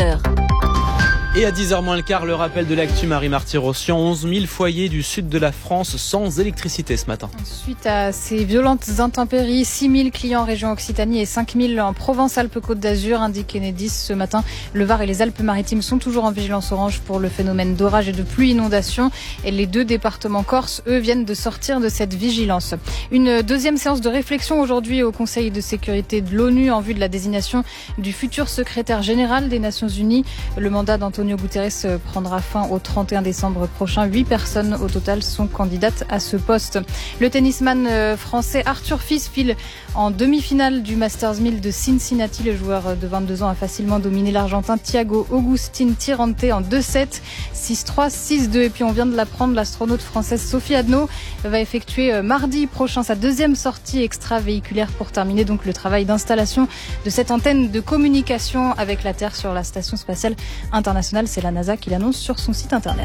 Et à dix heures moins le quart, le rappel de l'actu Marie Marty-Rossian. onze mille foyers du sud de la France sans électricité ce matin. Suite à ces violentes intempéries, six mille clients en région Occitanie et cinq mille en Provence-Alpes-Côte d'Azur, indique Enedis ce matin. Le Var et les Alpes-Maritimes sont toujours en vigilance orange pour le phénomène d'orage et de pluie-inondation. Et les deux départements corses, eux, viennent de sortir de cette vigilance. Une deuxième séance de réflexion aujourd'hui au Conseil de sécurité de l'ONU en vue de la désignation du futur secrétaire général des Nations Unies. Le mandat d'Antonio Antonio Guterres prendra fin au trente et un décembre prochain. Huit personnes au total sont candidates à ce poste. Le tennisman français Arthur Fils file en demi-finale du Masters mille de Cincinnati. Le joueur de vingt-deux ans a facilement dominé l'Argentin Thiago Agustín Tirante en deux sept, six trois, six deux. Et puis on vient de l'apprendre, l'astronaute française Sophie Adno va effectuer mardi prochain sa deuxième sortie extravéhiculaire pour terminer donc le travail d'installation de cette antenne de communication avec la Terre sur la Station spatiale internationale. C'est la NASA qui l'annonce sur son site internet.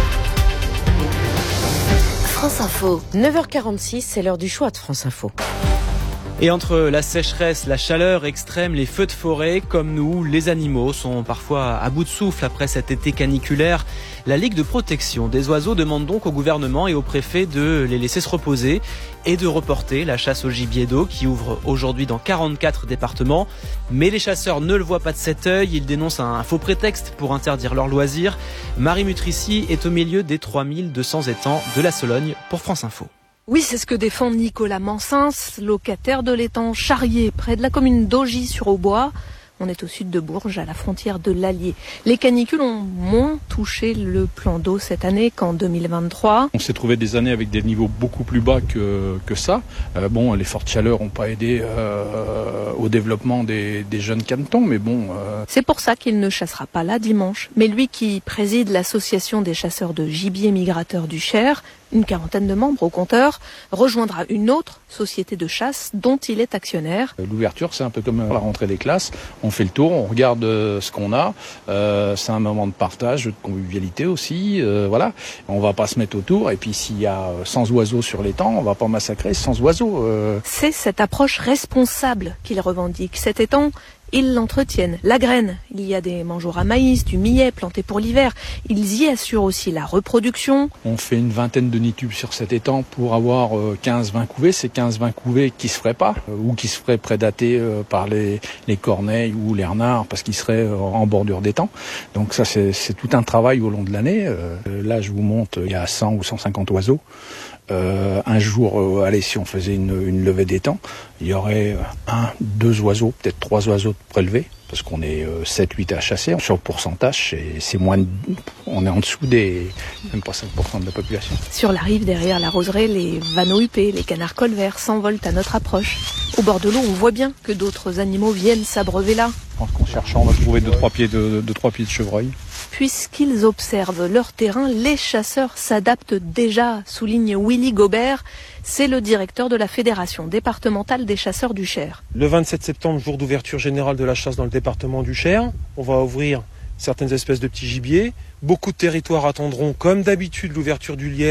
France Info, neuf heures quarante-six, c'est l'heure du choix de France Info. Et entre la sécheresse, la chaleur extrême, les feux de forêt, comme nous, les animaux sont parfois à bout de souffle après cet été caniculaire. La Ligue de protection des oiseaux demande donc au gouvernement et au préfet de les laisser se reposer et de reporter la chasse au gibier d'eau qui ouvre aujourd'hui dans quarante-quatre départements. Mais les chasseurs ne le voient pas de cet œil, ils dénoncent un faux prétexte pour interdire leurs loisirs. Marie Mutrici est au milieu des trois mille deux cents étangs de la Sologne pour France Info. Oui, c'est ce que défend Nicolas Mansins, locataire de l'étang Charrier, près de la commune d'Augy-sur-Aubois. On est au sud de Bourges, à la frontière de l'Allier. Les canicules ont moins touché le plan d'eau cette année qu'en deux mille vingt-trois. On s'est trouvé des années avec des niveaux beaucoup plus bas que, que ça. Euh, bon, les fortes chaleurs n'ont pas aidé euh, au développement des, des jeunes canetons, mais bon... Euh... C'est pour ça qu'il ne chassera pas là dimanche. Mais lui qui préside l'association des chasseurs de gibier migrateurs du Cher, une quarantaine de membres au compteur, rejoindra une autre société de chasse dont il est actionnaire. L'ouverture, c'est un peu comme la rentrée des classes. On fait le tour, on regarde ce qu'on a. Euh, c'est un moment de partage, de convivialité aussi. Euh, voilà, on va pas se mettre autour. Et puis s'il y a cent oiseaux sur l'étang, on va pas massacrer cent oiseaux. Euh. C'est cette approche responsable qu'il revendique. Cet étang, ils l'entretiennent. La graine, il y a des mangeoires à maïs, du millet planté pour l'hiver. Ils y assurent aussi la reproduction. On fait une vingtaine de nid-tubes sur cet étang pour avoir quinze vingt couvées. C'est quinze vingt couvées qui se feraient pas ou qui se feraient prédater par les, les corneilles ou les renards parce qu'ils seraient en bordure d'étang. Donc ça, c'est, c'est tout un travail au long de l'année. Là, je vous montre, il y a cent ou cent cinquante oiseaux. Euh, un jour, euh, allez, si on faisait une, une levée d'étang, il y aurait un, deux oiseaux, peut-être trois oiseaux prélevés, parce qu'on est euh, sept huit à chasser. Sur le pourcentage, c'est, c'est moins de, on est en dessous des, même pas cinq pour cent de la population. Sur la rive, derrière la roseraie, les vanneaux huppés, les canards colverts s'envolent à notre approche. Au bord de l'eau, on voit bien que d'autres animaux viennent s'abreuver là. Je pense qu'en cherchant, on va trouver deux, trois pieds de, deux, trois pieds de chevreuil. Puisqu'ils observent leur terrain, les chasseurs s'adaptent déjà, souligne Willy Gobert. C'est le directeur de la Fédération départementale des chasseurs du Cher. Le vingt-sept septembre, jour d'ouverture générale de la chasse dans le département du Cher, on va ouvrir certaines espèces de petits gibiers. Beaucoup de territoires attendront, comme d'habitude, l'ouverture du lièvre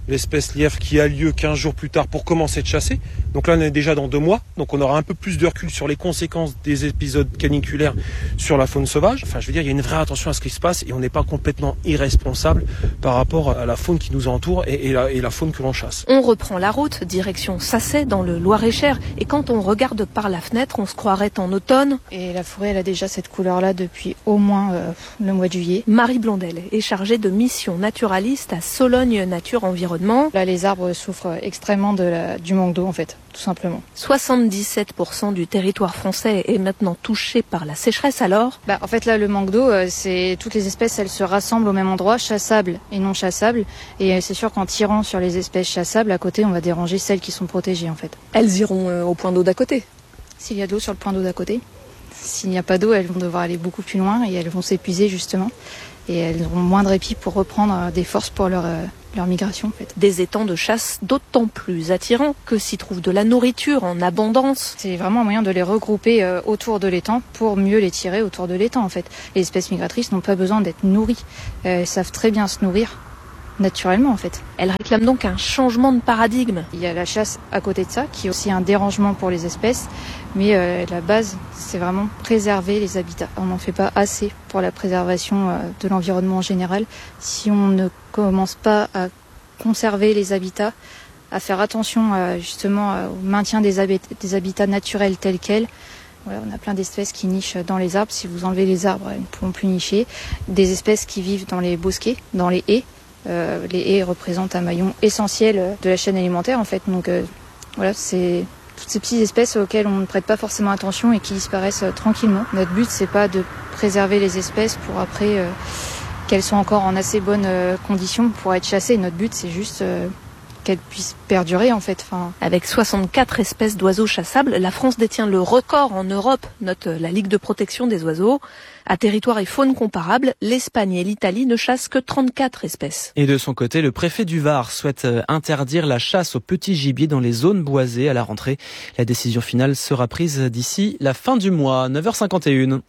l'espèce lièvre qui a lieu quinze jours plus tard pour commencer de chasser. Donc là, on est déjà dans deux mois. Donc on aura un peu plus de recul sur les conséquences des épisodes caniculaires sur la faune sauvage. Enfin, je veux dire, il y a une vraie attention à ce qui se passe et on n'est pas complètement irresponsable par rapport à la faune qui nous entoure et, et, la, et la faune que l'on chasse. On reprend la route, direction Sacey, dans le Loir-et-Cher. Et quand on regarde par la fenêtre, on se croirait en automne. Et la forêt, elle a déjà cette couleur-là depuis au moins euh, le mois de juillet. Marie Blondel est chargée de mission naturaliste à Sologne Nature Environnement. Là, les arbres souffrent extrêmement de la, du manque d'eau, en fait, tout simplement. soixante-dix-sept pour cent du territoire français est maintenant touché par la sécheresse, alors bah, en fait, là, le manque d'eau, euh, c'est toutes les espèces, elles se rassemblent au même endroit, chassables et non chassables. Et euh, c'est sûr qu'en tirant sur les espèces chassables, à côté, on va déranger celles qui sont protégées, en fait. Elles iront euh, au point d'eau d'à côté. S'il y a de l'eau sur le point d'eau d'à côté. S'il n'y a pas d'eau, elles vont devoir aller beaucoup plus loin et elles vont s'épuiser, justement. Et elles auront moins de répit pour reprendre des forces pour leur, euh, leur migration, en fait. Des étangs de chasse d'autant plus attirants que s'y trouve de la nourriture en abondance. C'est vraiment un moyen de les regrouper euh, autour de l'étang pour mieux les tirer autour de l'étang, en fait. Les espèces migratrices n'ont pas besoin d'être nourries. Euh, elles savent très bien se nourrir naturellement, en fait. Elle réclame donc un changement de paradigme. Il y a la chasse à côté de ça, qui est aussi un dérangement pour les espèces, mais euh, la base, c'est vraiment préserver les habitats. On n'en fait pas assez pour la préservation euh, de l'environnement en général. Si on ne commence pas à conserver les habitats, à faire attention euh, justement euh, au maintien des, habit- des habitats naturels tels quels, voilà, on a plein d'espèces qui nichent dans les arbres. Si vous enlevez les arbres, elles ne pourront plus nicher. Des espèces qui vivent dans les bosquets, dans les haies. Euh, les haies représentent un maillon essentiel de la chaîne alimentaire, en fait. Donc euh, voilà, c'est toutes ces petites espèces auxquelles on ne prête pas forcément attention et qui disparaissent euh, tranquillement. Notre but, c'est pas de préserver les espèces pour après euh, qu'elles soient encore en assez bonnes euh, conditions pour être chassées. Notre but, c'est juste euh, qu'elles puissent perdurer, en fait. Enfin... Avec soixante-quatre espèces d'oiseaux chassables, la France détient le record en Europe, note la Ligue de protection des oiseaux. À territoire et faune comparables, l'Espagne et l'Italie ne chassent que trente-quatre espèces. Et de son côté, le préfet du Var souhaite interdire la chasse au petit gibier dans les zones boisées à la rentrée. La décision finale sera prise d'ici la fin du mois, neuf heures cinquante et une.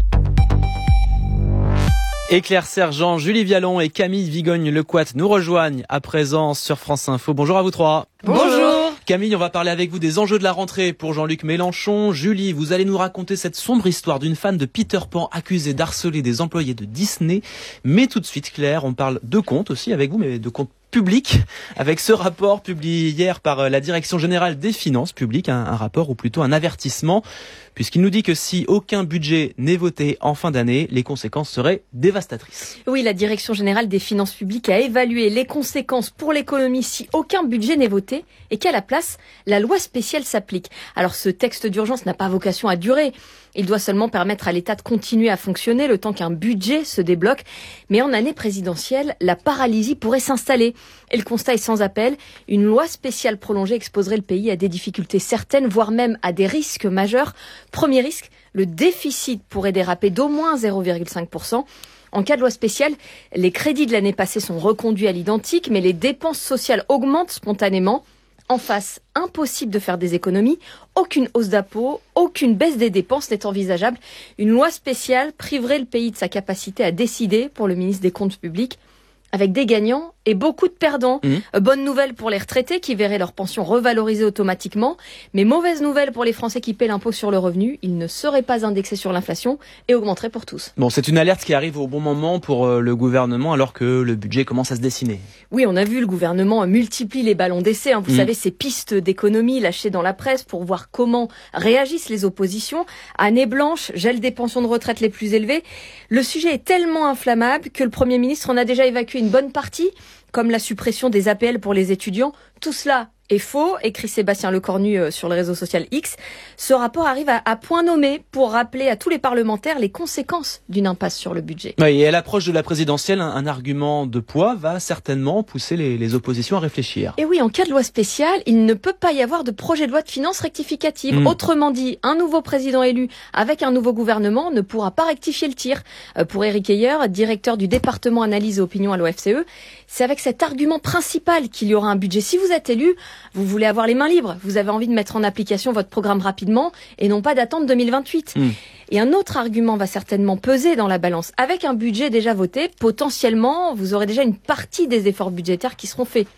Et Claire Sergent, Julie Vialon et Camille Vigogne-Lecoat nous rejoignent à présent sur France Info. Bonjour à vous trois. Bonjour. Camille, on va parler avec vous des enjeux de la rentrée pour Jean-Luc Mélenchon. Julie, vous allez nous raconter cette sombre histoire d'une fan de Peter Pan accusée d'harceler des employés de Disney. Mais tout de suite, Claire, on parle de comptes aussi avec vous, mais de comptes publics, avec ce rapport publié hier par la Direction Générale des Finances Publiques, un, un rapport ou plutôt un avertissement, puisqu'il nous dit que si aucun budget n'est voté en fin d'année, les conséquences seraient dévastatrices. Oui, la Direction Générale des Finances Publiques a évalué les conséquences pour l'économie si aucun budget n'est voté et qu'à la place, la loi spéciale s'applique. Alors ce texte d'urgence n'a pas vocation à durer. Il doit seulement permettre à l'État de continuer à fonctionner le temps qu'un budget se débloque. Mais en année présidentielle, la paralysie pourrait s'installer. Et le constat est sans appel. Une loi spéciale prolongée exposerait le pays à des difficultés certaines, voire même à des risques majeurs. Premier risque, le déficit pourrait déraper d'au moins zéro virgule cinq pour cent. En cas de loi spéciale, les crédits de l'année passée sont reconduits à l'identique, mais les dépenses sociales augmentent spontanément. En face, impossible de faire des économies, aucune hausse d'impôts, aucune baisse des dépenses n'est envisageable. Une loi spéciale priverait le pays de sa capacité à décider pour le ministre des Comptes publics, avec des gagnants et beaucoup de perdants. Mmh. Bonne nouvelle pour les retraités qui verraient leur pension revalorisée automatiquement, mais mauvaise nouvelle pour les Français qui paient l'impôt sur le revenu. Ils ne seraient pas indexés sur l'inflation et augmenteraient pour tous. Bon, c'est une alerte qui arrive au bon moment pour le gouvernement alors que le budget commence à se dessiner. Oui, on a vu, le gouvernement multiplie les ballons d'essai. Hein. Vous mmh. savez, ces pistes d'économie lâchées dans la presse pour voir comment réagissent les oppositions. Année blanche, gel des pensions de retraite les plus élevées. Le sujet est tellement inflammable que le Premier ministre en a déjà évacué une bonne partie, comme la suppression des A P L pour les étudiants. Tout cela est faux, écrit Sébastien Lecornu sur le réseau social X. Ce rapport arrive à, à point nommé pour rappeler à tous les parlementaires les conséquences d'une impasse sur le budget. Oui, et à l'approche de la présidentielle, un, un argument de poids va certainement pousser les, les oppositions à réfléchir. Et oui, en cas de loi spéciale, il ne peut pas y avoir de projet de loi de finances rectificative. Mmh. Autrement dit, un nouveau président élu avec un nouveau gouvernement ne pourra pas rectifier le tir. Euh, pour Éric Heyer, directeur du département analyse et opinion à l'O F C E, c'est avec cet argument principal qu'il y aura un budget. Si vous êtes élu, vous voulez avoir les mains libres, vous avez envie de mettre en application votre programme rapidement et non pas d'attendre deux mille vingt-huit. Mmh. Et un autre argument va certainement peser dans la balance. Avec un budget déjà voté, potentiellement, vous aurez déjà une partie des efforts budgétaires qui seront faits.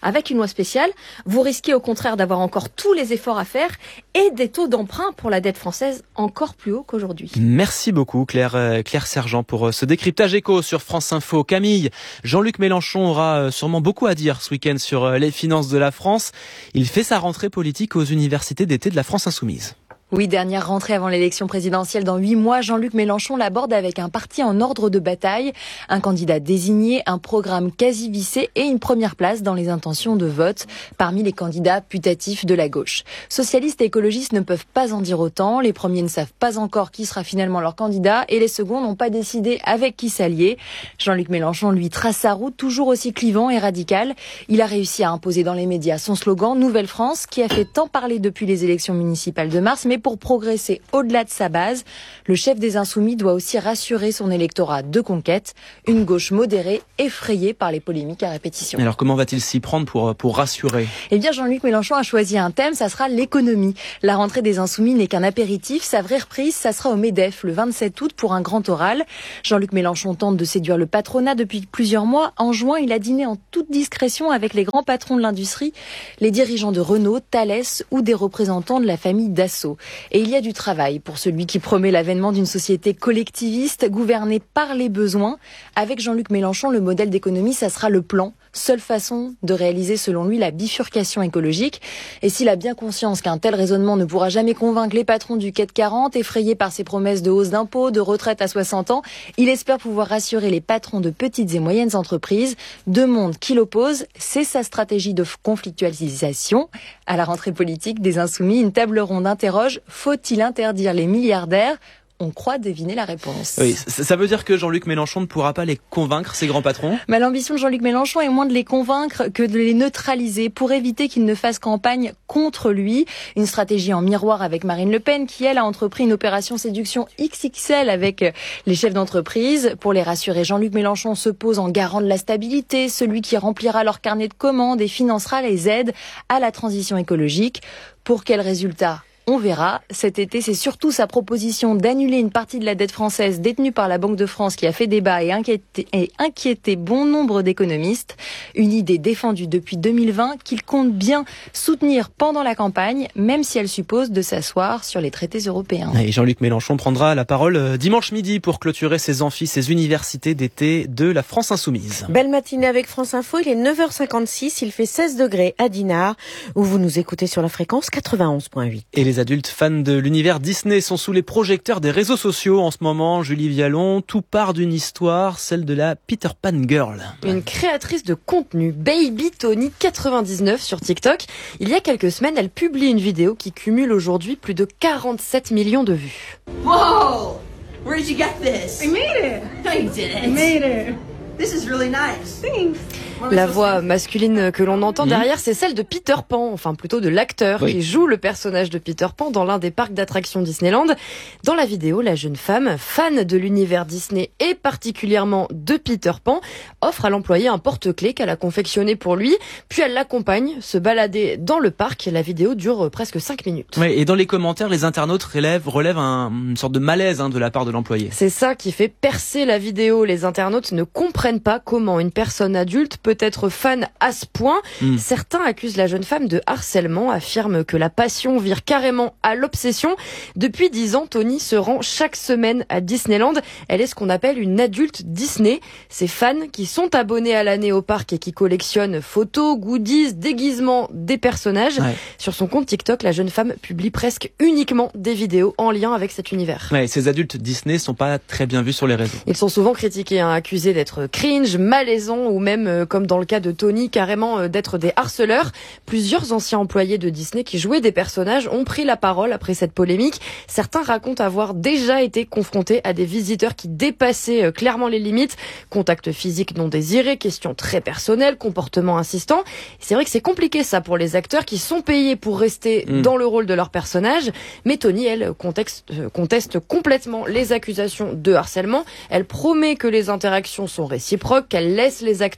Avec une loi spéciale, vous risquez au contraire d'avoir encore tous les efforts à faire et des taux d'emprunt pour la dette française encore plus hauts qu'aujourd'hui. Merci beaucoup Claire, euh, Claire Sergent pour ce décryptage éco sur France Info. Camille, Jean-Luc Mélenchon aura sûrement beaucoup à dire ce week-end sur les finances de la France. Il fait sa rentrée politique aux universités d'été de la France Insoumise. Oui, dernière rentrée avant l'élection présidentielle dans huit mois, Jean-Luc Mélenchon l'aborde avec un parti en ordre de bataille, un candidat désigné, un programme quasi vissé et une première place dans les intentions de vote parmi les candidats putatifs de la gauche. Socialistes et écologistes ne peuvent pas en dire autant, les premiers ne savent pas encore qui sera finalement leur candidat et les seconds n'ont pas décidé avec qui s'allier. Jean-Luc Mélenchon, lui, trace sa route toujours aussi clivant et radical. Il a réussi à imposer dans les médias son slogan « Nouvelle France » qui a fait tant parler depuis les élections municipales de mars, mais pour progresser au-delà de sa base, le chef des Insoumis doit aussi rassurer son électorat de conquête, une gauche modérée, effrayée par les polémiques à répétition. Alors comment va-t-il s'y prendre pour, pour rassurer ? Eh bien, Jean-Luc Mélenchon a choisi un thème, ça sera l'économie. La rentrée des Insoumis n'est qu'un apéritif, sa vraie reprise, ça sera au MEDEF le vingt-sept août pour un grand oral. Jean-Luc Mélenchon tente de séduire le patronat depuis plusieurs mois. En juin, il a dîné en toute discrétion avec les grands patrons de l'industrie, les dirigeants de Renault, Thales ou des représentants de la famille Dassault. Et il y a du travail pour celui qui promet l'avènement d'une société collectiviste gouvernée par les besoins. Avec Jean-Luc Mélenchon, le modèle d'économie, ça sera le plan. Seule façon de réaliser, selon lui, la bifurcation écologique. Et s'il a bien conscience qu'un tel raisonnement ne pourra jamais convaincre les patrons du C A C quarante, effrayés par ses promesses de hausse d'impôts, de retraite à soixante ans, il espère pouvoir rassurer les patrons de petites et moyennes entreprises. Deux mondes qui l'opposent, c'est sa stratégie de conflictualisation. À la rentrée politique des Insoumis, une table ronde interroge « Faut-il interdire les milliardaires ?» On croit deviner la réponse. Oui, ça veut dire que Jean-Luc Mélenchon ne pourra pas les convaincre, ces grands patrons ? Mais l'ambition de Jean-Luc Mélenchon est moins de les convaincre que de les neutraliser pour éviter qu'ils ne fassent campagne contre lui. Une stratégie en miroir avec Marine Le Pen qui, elle, a entrepris une opération séduction X X L avec les chefs d'entreprise. Pour les rassurer, Jean-Luc Mélenchon se pose en garant de la stabilité, celui qui remplira leur carnet de commandes et financera les aides à la transition écologique. Pour quel résultat ? On verra. Cet été, c'est surtout sa proposition d'annuler une partie de la dette française détenue par la Banque de France qui a fait débat et inquiété, et inquiété bon nombre d'économistes. Une idée défendue depuis deux mille vingt qu'il compte bien soutenir pendant la campagne, même si elle suppose de s'asseoir sur les traités européens. Et Jean-Luc Mélenchon prendra la parole dimanche midi pour clôturer ses amphis, ses universités d'été de la France Insoumise. Belle matinée avec France Info, il est neuf heures cinquante-six, il fait seize degrés à Dinard, où vous nous écoutez sur la fréquence quatre-vingt-onze virgule huit. Et les adultes fans de l'univers Disney sont sous les projecteurs des réseaux sociaux en ce moment. Julie Vialon, tout part d'une histoire, celle de la Peter Pan Girl. Une créatrice de contenu, Baby Tony quatre-vingt-dix-neuf sur TikTok. Il y a quelques semaines, elle publie une vidéo qui cumule aujourd'hui plus de quarante-sept millions de vues. Whoa! Where did you get this? I made it. No, you didn't. I made it. This is really nice. Thanks. La voix masculine que l'on entend derrière, c'est celle de Peter Pan, enfin plutôt de l'acteur oui. qui joue le personnage de Peter Pan dans l'un des parcs d'attractions Disneyland. Dans la vidéo, la jeune femme, fan de l'univers Disney et particulièrement de Peter Pan, offre à l'employé un porte-clés qu'elle a confectionné pour lui, puis elle l'accompagne se balader dans le parc. La vidéo dure presque cinq minutes. Oui, et dans les commentaires, les internautes relèvent, relèvent un, une sorte de malaise hein, de la part de l'employé. C'est ça qui fait percer la vidéo. Les internautes ne comprennent pas comment une personne adulte peut être fan à ce point. Mmh. Certains accusent la jeune femme de harcèlement, affirment que la passion vire carrément à l'obsession. Depuis dix ans, Tony se rend chaque semaine à Disneyland. Elle est ce qu'on appelle une adulte Disney. Ces fans qui sont abonnés à l'année au parc et qui collectionnent photos, goodies, déguisements des personnages. Ouais. Sur son compte TikTok, la jeune femme publie presque uniquement des vidéos en lien avec cet univers. Ouais, ces adultes Disney sont pas très bien vus sur les réseaux. Ils sont souvent critiqués, hein, accusés d'être cringe, malaisants ou même, euh, comme dans le cas de Tony, carrément euh, d'être des harceleurs. Plusieurs anciens employés de Disney qui jouaient des personnages ont pris la parole après cette polémique. Certains racontent avoir déjà été confrontés à des visiteurs qui dépassaient euh, clairement les limites. Contact physique non désiré, questions très personnelles, comportement insistant. Et c'est vrai que c'est compliqué ça pour les acteurs qui sont payés pour rester mmh. dans le rôle de leur personnage. Mais Tony, elle, contexte, euh, conteste complètement les accusations de harcèlement. Elle promet que les interactions sont réciproques, qu'elle laisse les acteurs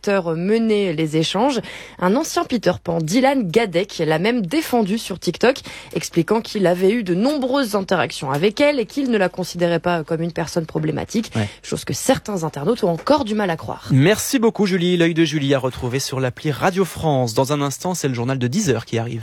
mener les échanges. Un ancien Peter Pan, Dylan Gadek, l'a même défendu sur TikTok, expliquant qu'il avait eu de nombreuses interactions avec elle et qu'il ne la considérait pas comme une personne problématique, ouais. chose que certains internautes ont encore du mal à croire. Merci beaucoup Julie. L'œil de Julie à retrouver sur l'appli Radio France. Dans un instant, c'est le journal de dix heures qui arrive.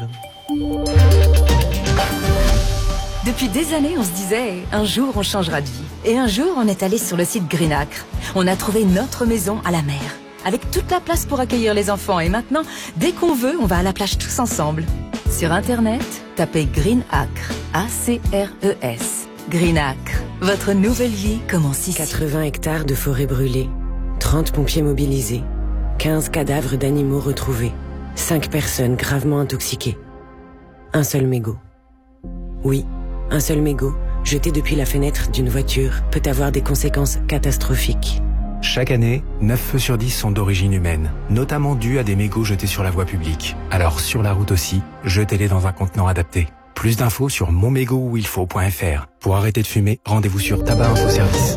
Depuis des années, on se disait, un jour on changera de vie. Et un jour, on est allé sur le site Greenacre. On a trouvé notre maison à la mer, avec toute la place pour accueillir les enfants. Et maintenant, dès qu'on veut, on va à la plage tous ensemble. Sur Internet, tapez Greenacre, A C R E S. Greenacre, votre nouvelle vie commence ici. quatre-vingts hectares de forêt brûlée, trente pompiers mobilisés, quinze cadavres d'animaux retrouvés, cinq personnes gravement intoxiquées. Un seul mégot. Oui, un seul mégot, jeté depuis la fenêtre d'une voiture, peut avoir des conséquences catastrophiques. Chaque année, neuf feux sur dix sont d'origine humaine, notamment dus à des mégots jetés sur la voie publique. Alors sur la route aussi, jetez-les dans un contenant adapté. Plus d'infos sur mon mégot où il faut point f r. Pour arrêter de fumer, rendez-vous sur Tabac Info Service.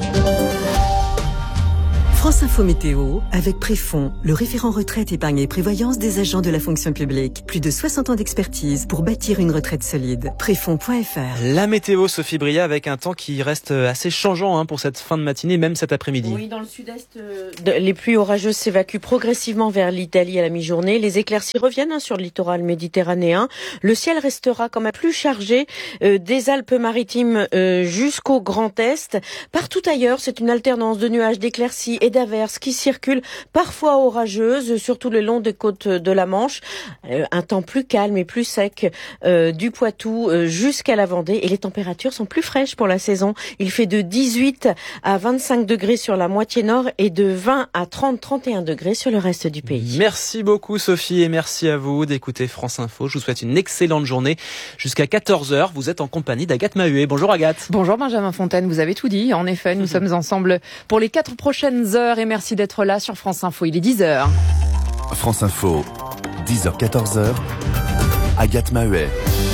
France Info Météo, avec Préfond, le référent retraite, épargne et prévoyance des agents de la fonction publique. Plus de soixante ans d'expertise pour bâtir une retraite solide. Préfond point f r. La météo, Sophie Bria, avec un temps qui reste assez changeant hein, pour cette fin de matinée, même cet après-midi. Oui, dans le sud-est, euh, les pluies orageuses s'évacuent progressivement vers l'Italie à la mi-journée. Les éclaircies reviennent hein, sur le littoral méditerranéen. Le ciel restera quand même plus chargé euh, des Alpes-Maritimes euh, jusqu'au Grand Est. Partout ailleurs, c'est une alternance de nuages, d'éclaircies et d'averses qui circulent, parfois orageuses, surtout le long des côtes de la Manche. Euh, un temps plus calme et plus sec euh, du Poitou euh, jusqu'à la Vendée. Et les températures sont plus fraîches pour la saison. Il fait de dix-huit à vingt-cinq degrés sur la moitié nord et de vingt à trente, trente et un degrés sur le reste du pays. Merci beaucoup Sophie et merci à vous d'écouter France Info. Je vous souhaite une excellente journée. Jusqu'à quatorze heures, vous êtes en compagnie d'Agathe Mahuet. Bonjour Agathe. Bonjour Benjamin Fontaine, vous avez tout dit. En effet, nous mmh. sommes ensemble pour les quatre prochaines heures et merci d'être là sur France Info. Il est dix heures. France Info, dix heures quatorze heures. Agathe Mahuet.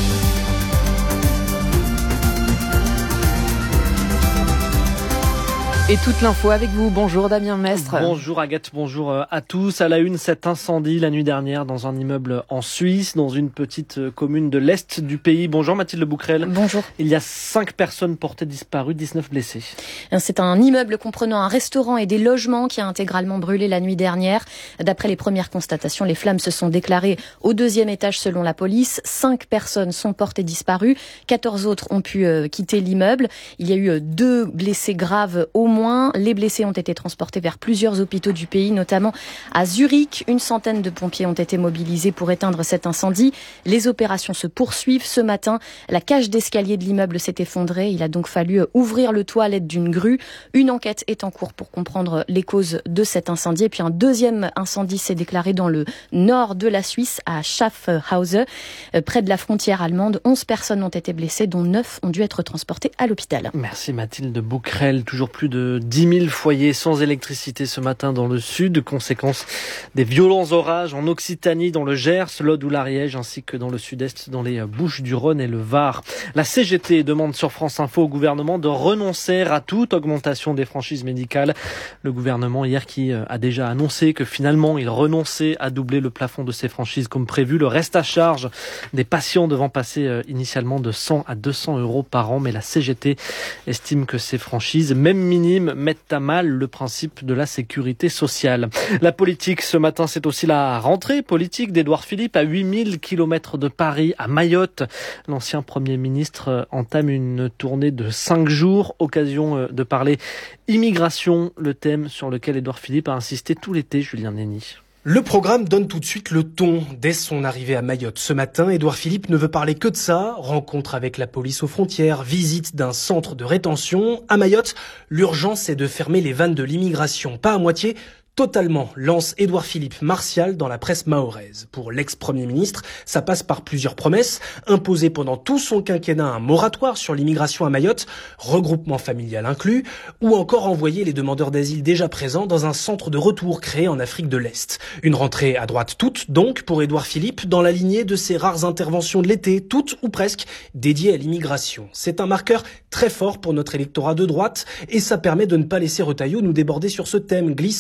Et toute l'info avec vous. Bonjour Damien Mestre. Bonjour Agathe, bonjour à tous. À la une, cet incendie la nuit dernière dans un immeuble en Suisse, dans une petite commune de l'Est du pays. Bonjour Mathilde Bouquerel. Bonjour. Il y a cinq personnes portées disparues, dix-neuf blessés. C'est un immeuble comprenant un restaurant et des logements qui a intégralement brûlé la nuit dernière. D'après les premières constatations, les flammes se sont déclarées au deuxième étage selon la police. Cinq personnes sont portées disparues. quatorze autres ont pu euh, quitter l'immeuble. Il y a eu deux blessés graves au moins. Les blessés ont été transportés vers plusieurs hôpitaux du pays, notamment à Zurich. Une centaine de pompiers ont été mobilisés pour éteindre cet incendie. Les opérations se poursuivent. Ce matin, la cage d'escalier de l'immeuble s'est effondrée. Il a donc fallu ouvrir le toit à l'aide d'une grue. Une enquête est en cours pour comprendre les causes de cet incendie. Et puis un deuxième incendie s'est déclaré dans le nord de la Suisse, à Schaffhausen, près de la frontière allemande. Onze personnes ont été blessées, dont neuf ont dû être transportées à l'hôpital. Merci Mathilde Bouquerel. Toujours plus de dix mille foyers sans électricité ce matin dans le sud, conséquence des violents orages en Occitanie, dans le Gers, l'Aude ou l'Ariège, ainsi que dans le sud-est, dans les Bouches-du-Rhône et le Var. La C G T demande sur France Info au gouvernement de renoncer à toute augmentation des franchises médicales. Le gouvernement hier qui a déjà annoncé que finalement il renonçait à doubler le plafond de ces franchises comme prévu. Le reste à charge des patients devant passer initialement de cent à deux cents euros par an, mais la C G T estime que ces franchises, même minimes, mettent à mal le principe de la sécurité sociale. La politique, ce matin, c'est aussi la rentrée politique d'Édouard Philippe à huit mille kilomètres de Paris, à Mayotte. L'ancien Premier ministre entame une tournée de cinq jours, occasion de parler immigration, le thème sur lequel Édouard Philippe a insisté tout l'été, Julien Nény. Le programme donne tout de suite le ton. Dès son arrivée à Mayotte ce matin, Édouard Philippe ne veut parler que de ça. Rencontre avec la police aux frontières, visite d'un centre de rétention. À Mayotte, l'urgence est de fermer les vannes de l'immigration. Pas à moitié, totalement, lance Édouard Philippe martial dans la presse mahoraise. Pour l'ex-premier ministre, ça passe par plusieurs promesses. Imposer pendant tout son quinquennat un moratoire sur l'immigration à Mayotte, regroupement familial inclus, ou encore envoyer les demandeurs d'asile déjà présents dans un centre de retour créé en Afrique de l'Est. Une rentrée à droite toute, donc, pour Édouard Philippe, dans la lignée de ses rares interventions de l'été, toutes ou presque dédiées à l'immigration. C'est un marqueur très fort pour notre électorat de droite, et ça permet de ne pas laisser Retailleau nous déborder sur ce thème, glisse ainsi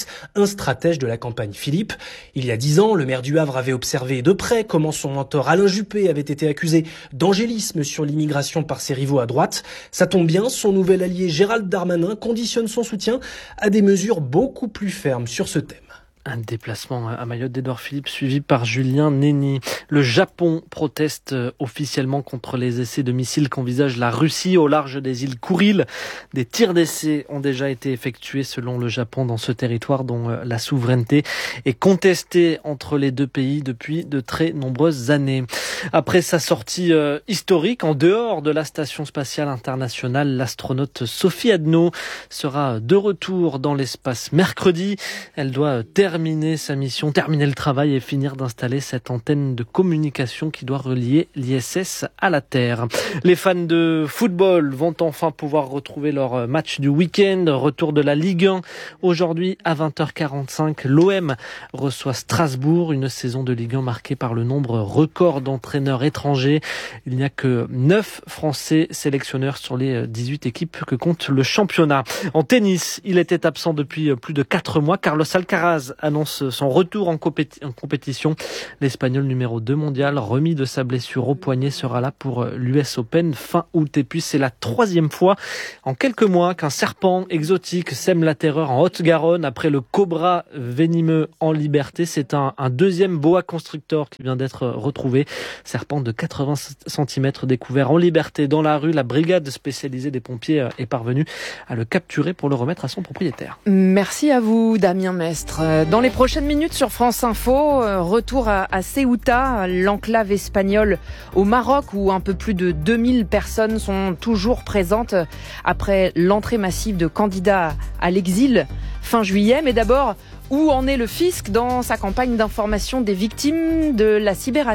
stratège de la campagne Philippe. Il y a dix ans, le maire du Havre avait observé de près comment son mentor Alain Juppé avait été accusé d'angélisme sur l'immigration par ses rivaux à droite. Ça tombe bien, son nouvel allié Gérald Darmanin conditionne son soutien à des mesures beaucoup plus fermes sur ce thème. Un déplacement à Mayotte d'Édouard Philippe suivi par Julien Néni. Le Japon proteste officiellement contre les essais de missiles qu'envisage la Russie au large des îles Kouril. Des tirs d'essais ont déjà été effectués selon le Japon dans ce territoire dont la souveraineté est contestée entre les deux pays depuis de très nombreuses années. Après sa sortie historique en dehors de la station spatiale internationale, l'astronaute Sophie Adno sera de retour dans l'espace mercredi. Elle doit terminer terminer sa mission, terminer le travail et finir d'installer cette antenne de communication qui doit relier l'I S S à la Terre. Les fans de football vont enfin pouvoir retrouver leur match du week-end. Retour de la Ligue un. Aujourd'hui, à vingt heures quarante-cinq, l'O M reçoit Strasbourg. Une saison de Ligue un marquée par le nombre record d'entraîneurs étrangers. Il n'y a que neuf Français sélectionneurs sur les dix-huit équipes que compte le championnat. En tennis, il était absent depuis plus de quatre mois. Carlos Alcaraz annonce son retour en, compéti- en compétition. L'Espagnol numéro deux mondial, remis de sa blessure au poignet, sera là pour l'U S Open fin août. Et puis c'est la troisième fois en quelques mois qu'un serpent exotique sème la terreur en Haute-Garonne après le cobra venimeux en liberté. C'est un, un deuxième boa constrictor qui vient d'être retrouvé. Serpent de quatre-vingts centimètres découvert en liberté dans la rue. La brigade spécialisée des pompiers est parvenue à le capturer pour le remettre à son propriétaire. Merci à vous, Damien Mestre. Dans les prochaines minutes sur France Info, retour à, à Ceuta, l'enclave espagnole au Maroc, où un peu plus de deux mille personnes sont toujours présentes après l'entrée massive de candidats à l'exil fin juillet. Mais d'abord, où en est le fisc dans sa campagne d'information des victimes de la cyberattaque ?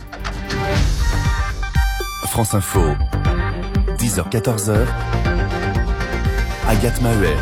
France Info, dix heures quatorze, Agathe Mahuel.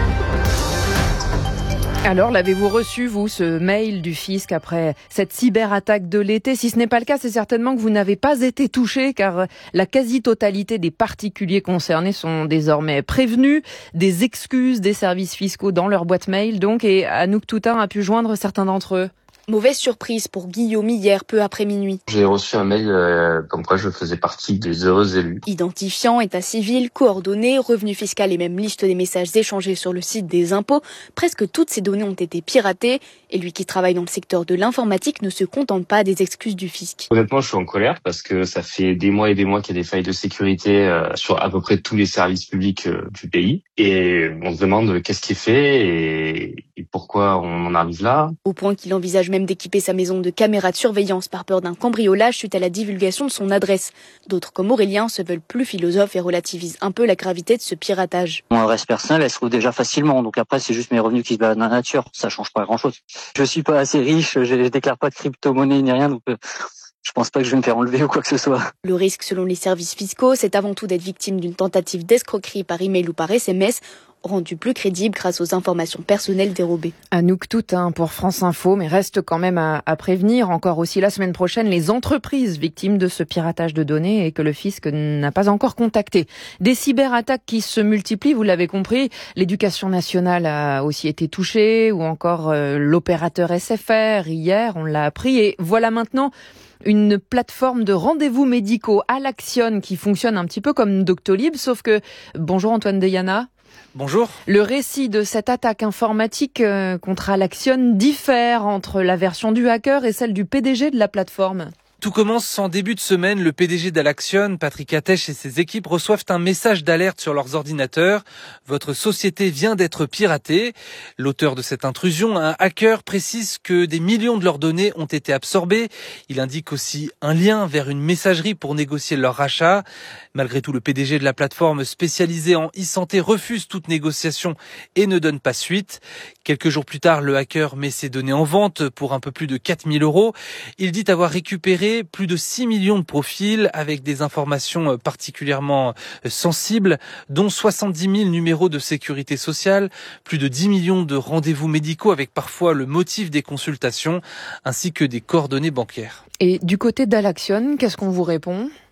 Alors, l'avez-vous reçu, vous, ce mail du fisc après cette cyberattaque de l'été ? Si ce n'est pas le cas, c'est certainement que vous n'avez pas été touché, car la quasi-totalité des particuliers concernés sont désormais prévenus. Des excuses des services fiscaux dans leur boîte mail, donc, et Anouk Toutain a pu joindre certains d'entre eux. Mauvaise surprise pour Guillaume hier, peu après minuit. J'ai reçu un mail euh, comme quoi je faisais partie des heureux élus. Identifiant, état civil, coordonnées, revenu fiscal et même liste des messages échangés sur le site des impôts, presque toutes ces données ont été piratées. Et lui qui travaille dans le secteur de l'informatique ne se contente pas des excuses du fisc. Honnêtement, je suis en colère parce que ça fait des mois et des mois qu'il y a des failles de sécurité euh, sur à peu près tous les services publics euh, du pays. Et on se demande qu'est-ce qui est fait et, et pourquoi on en arrive là. Au point qu'il envisage même d'équiper sa maison de caméras de surveillance par peur d'un cambriolage suite à la divulgation de son adresse. D'autres comme Aurélien se veulent plus philosophes et relativisent un peu la gravité de ce piratage. Mon adresse personnelle, elle se trouve déjà facilement, donc après c'est juste mes revenus qui se baladent dans la nature, ça change pas grand-chose. Je suis pas assez riche, je, je déclare pas de crypto-monnaie ni rien, donc euh, je pense pas que je vais me faire enlever ou quoi que ce soit. Le risque selon les services fiscaux, c'est avant tout d'être victime d'une tentative d'escroquerie par email ou par S M S, rendu plus crédible grâce aux informations personnelles dérobées. Anouk Toutain pour France Info, mais reste quand même à, à prévenir encore aussi la semaine prochaine les entreprises victimes de ce piratage de données et que le fisc n'a pas encore contacté. Des cyberattaques qui se multiplient, vous l'avez compris, l'éducation nationale a aussi été touchée ou encore euh, l'opérateur S F R hier, on l'a appris et voilà maintenant une plateforme de rendez-vous médicaux à l'Action qui fonctionne un petit peu comme Doctolib, sauf que, bonjour Antoine Deyana. Bonjour. Le récit de cette attaque informatique euh, contre Alaction diffère entre la version du hacker et celle du P D G de la plateforme. Tout commence en début de semaine. Le P D G d'Alaction, Patrick Attèche et ses équipes reçoivent un message d'alerte sur leurs ordinateurs. Votre société vient d'être piratée. L'auteur de cette intrusion, un hacker, précise que des millions de leurs données ont été absorbées. Il indique aussi un lien vers une messagerie pour négocier leur rachat. Malgré tout, le P D G de la plateforme spécialisée en e-santé refuse toute négociation et ne donne pas suite. Quelques jours plus tard, le hacker met ses données en vente pour un peu plus de quatre mille euros. Il dit avoir récupéré plus de six millions de profils avec des informations particulièrement sensibles, dont soixante-dix mille numéros de sécurité sociale, plus de dix millions de rendez-vous médicaux avec parfois le motif des consultations, ainsi que des coordonnées bancaires. Et du côté d'Alaction, qu'est-ce qu'on vous répond ?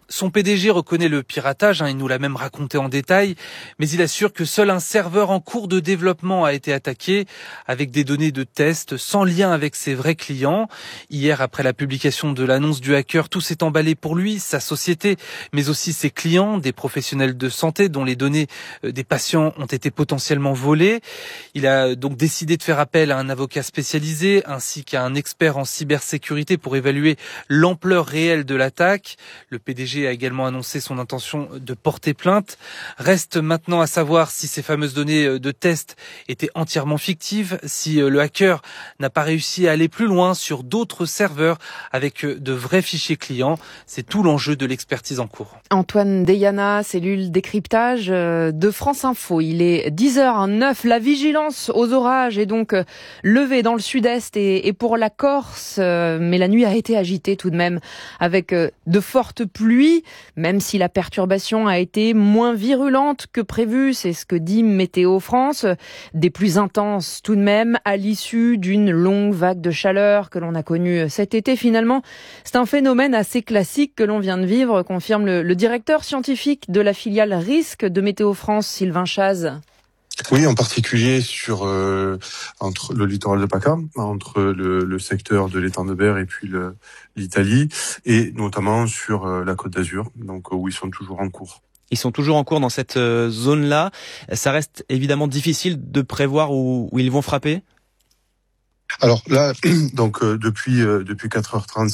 Son P D G reconnaît le piratage, hein, il nous l'a même raconté en détail, mais il assure que seul un serveur en cours de développement a été attaqué, avec des données de test sans lien avec ses vrais clients. Hier, après la publication de l'annonce du hacker, tout s'est emballé pour lui, sa société, mais aussi ses clients, des professionnels de santé dont les données des patients ont été potentiellement volées. Il a donc décidé de faire appel à un avocat spécialisé ainsi qu'à un expert en cybersécurité pour évaluer l'ampleur réelle de l'attaque. Le P D G a également annoncé son intention de porter plainte. Reste maintenant à savoir si ces fameuses données de test étaient entièrement fictives, si le hacker n'a pas réussi à aller plus loin sur d'autres serveurs avec de vrais fichiers clients. C'est tout l'enjeu de l'expertise en cours. Antoine Deyana, cellule décryptage de France Info. Il est dix heures neuf. La vigilance aux orages est donc levée dans le sud-est et pour la Corse, mais la nuit a été agitée tout de même avec de fortes pluies. Même si la perturbation a été moins virulente que prévu, c'est ce que dit Météo France. Des pluies intenses tout de même à l'issue d'une longue vague de chaleur que l'on a connue cet été. Finalement, c'est un phénomène assez classique que l'on vient de vivre, confirme le, le directeur scientifique de la filiale Risque de Météo France, Sylvain Chaz. Oui, en particulier sur euh, entre le littoral de PACA, entre le, le secteur de l'étang de Berre et puis le, l'Italie, et notamment sur euh, la Côte d'Azur, donc où ils sont toujours en cours. Ils sont toujours en cours dans cette euh, zone-là. Ça reste évidemment difficile de prévoir où, où ils vont frapper. Alors là, donc euh, depuis euh, depuis quatre heures trente.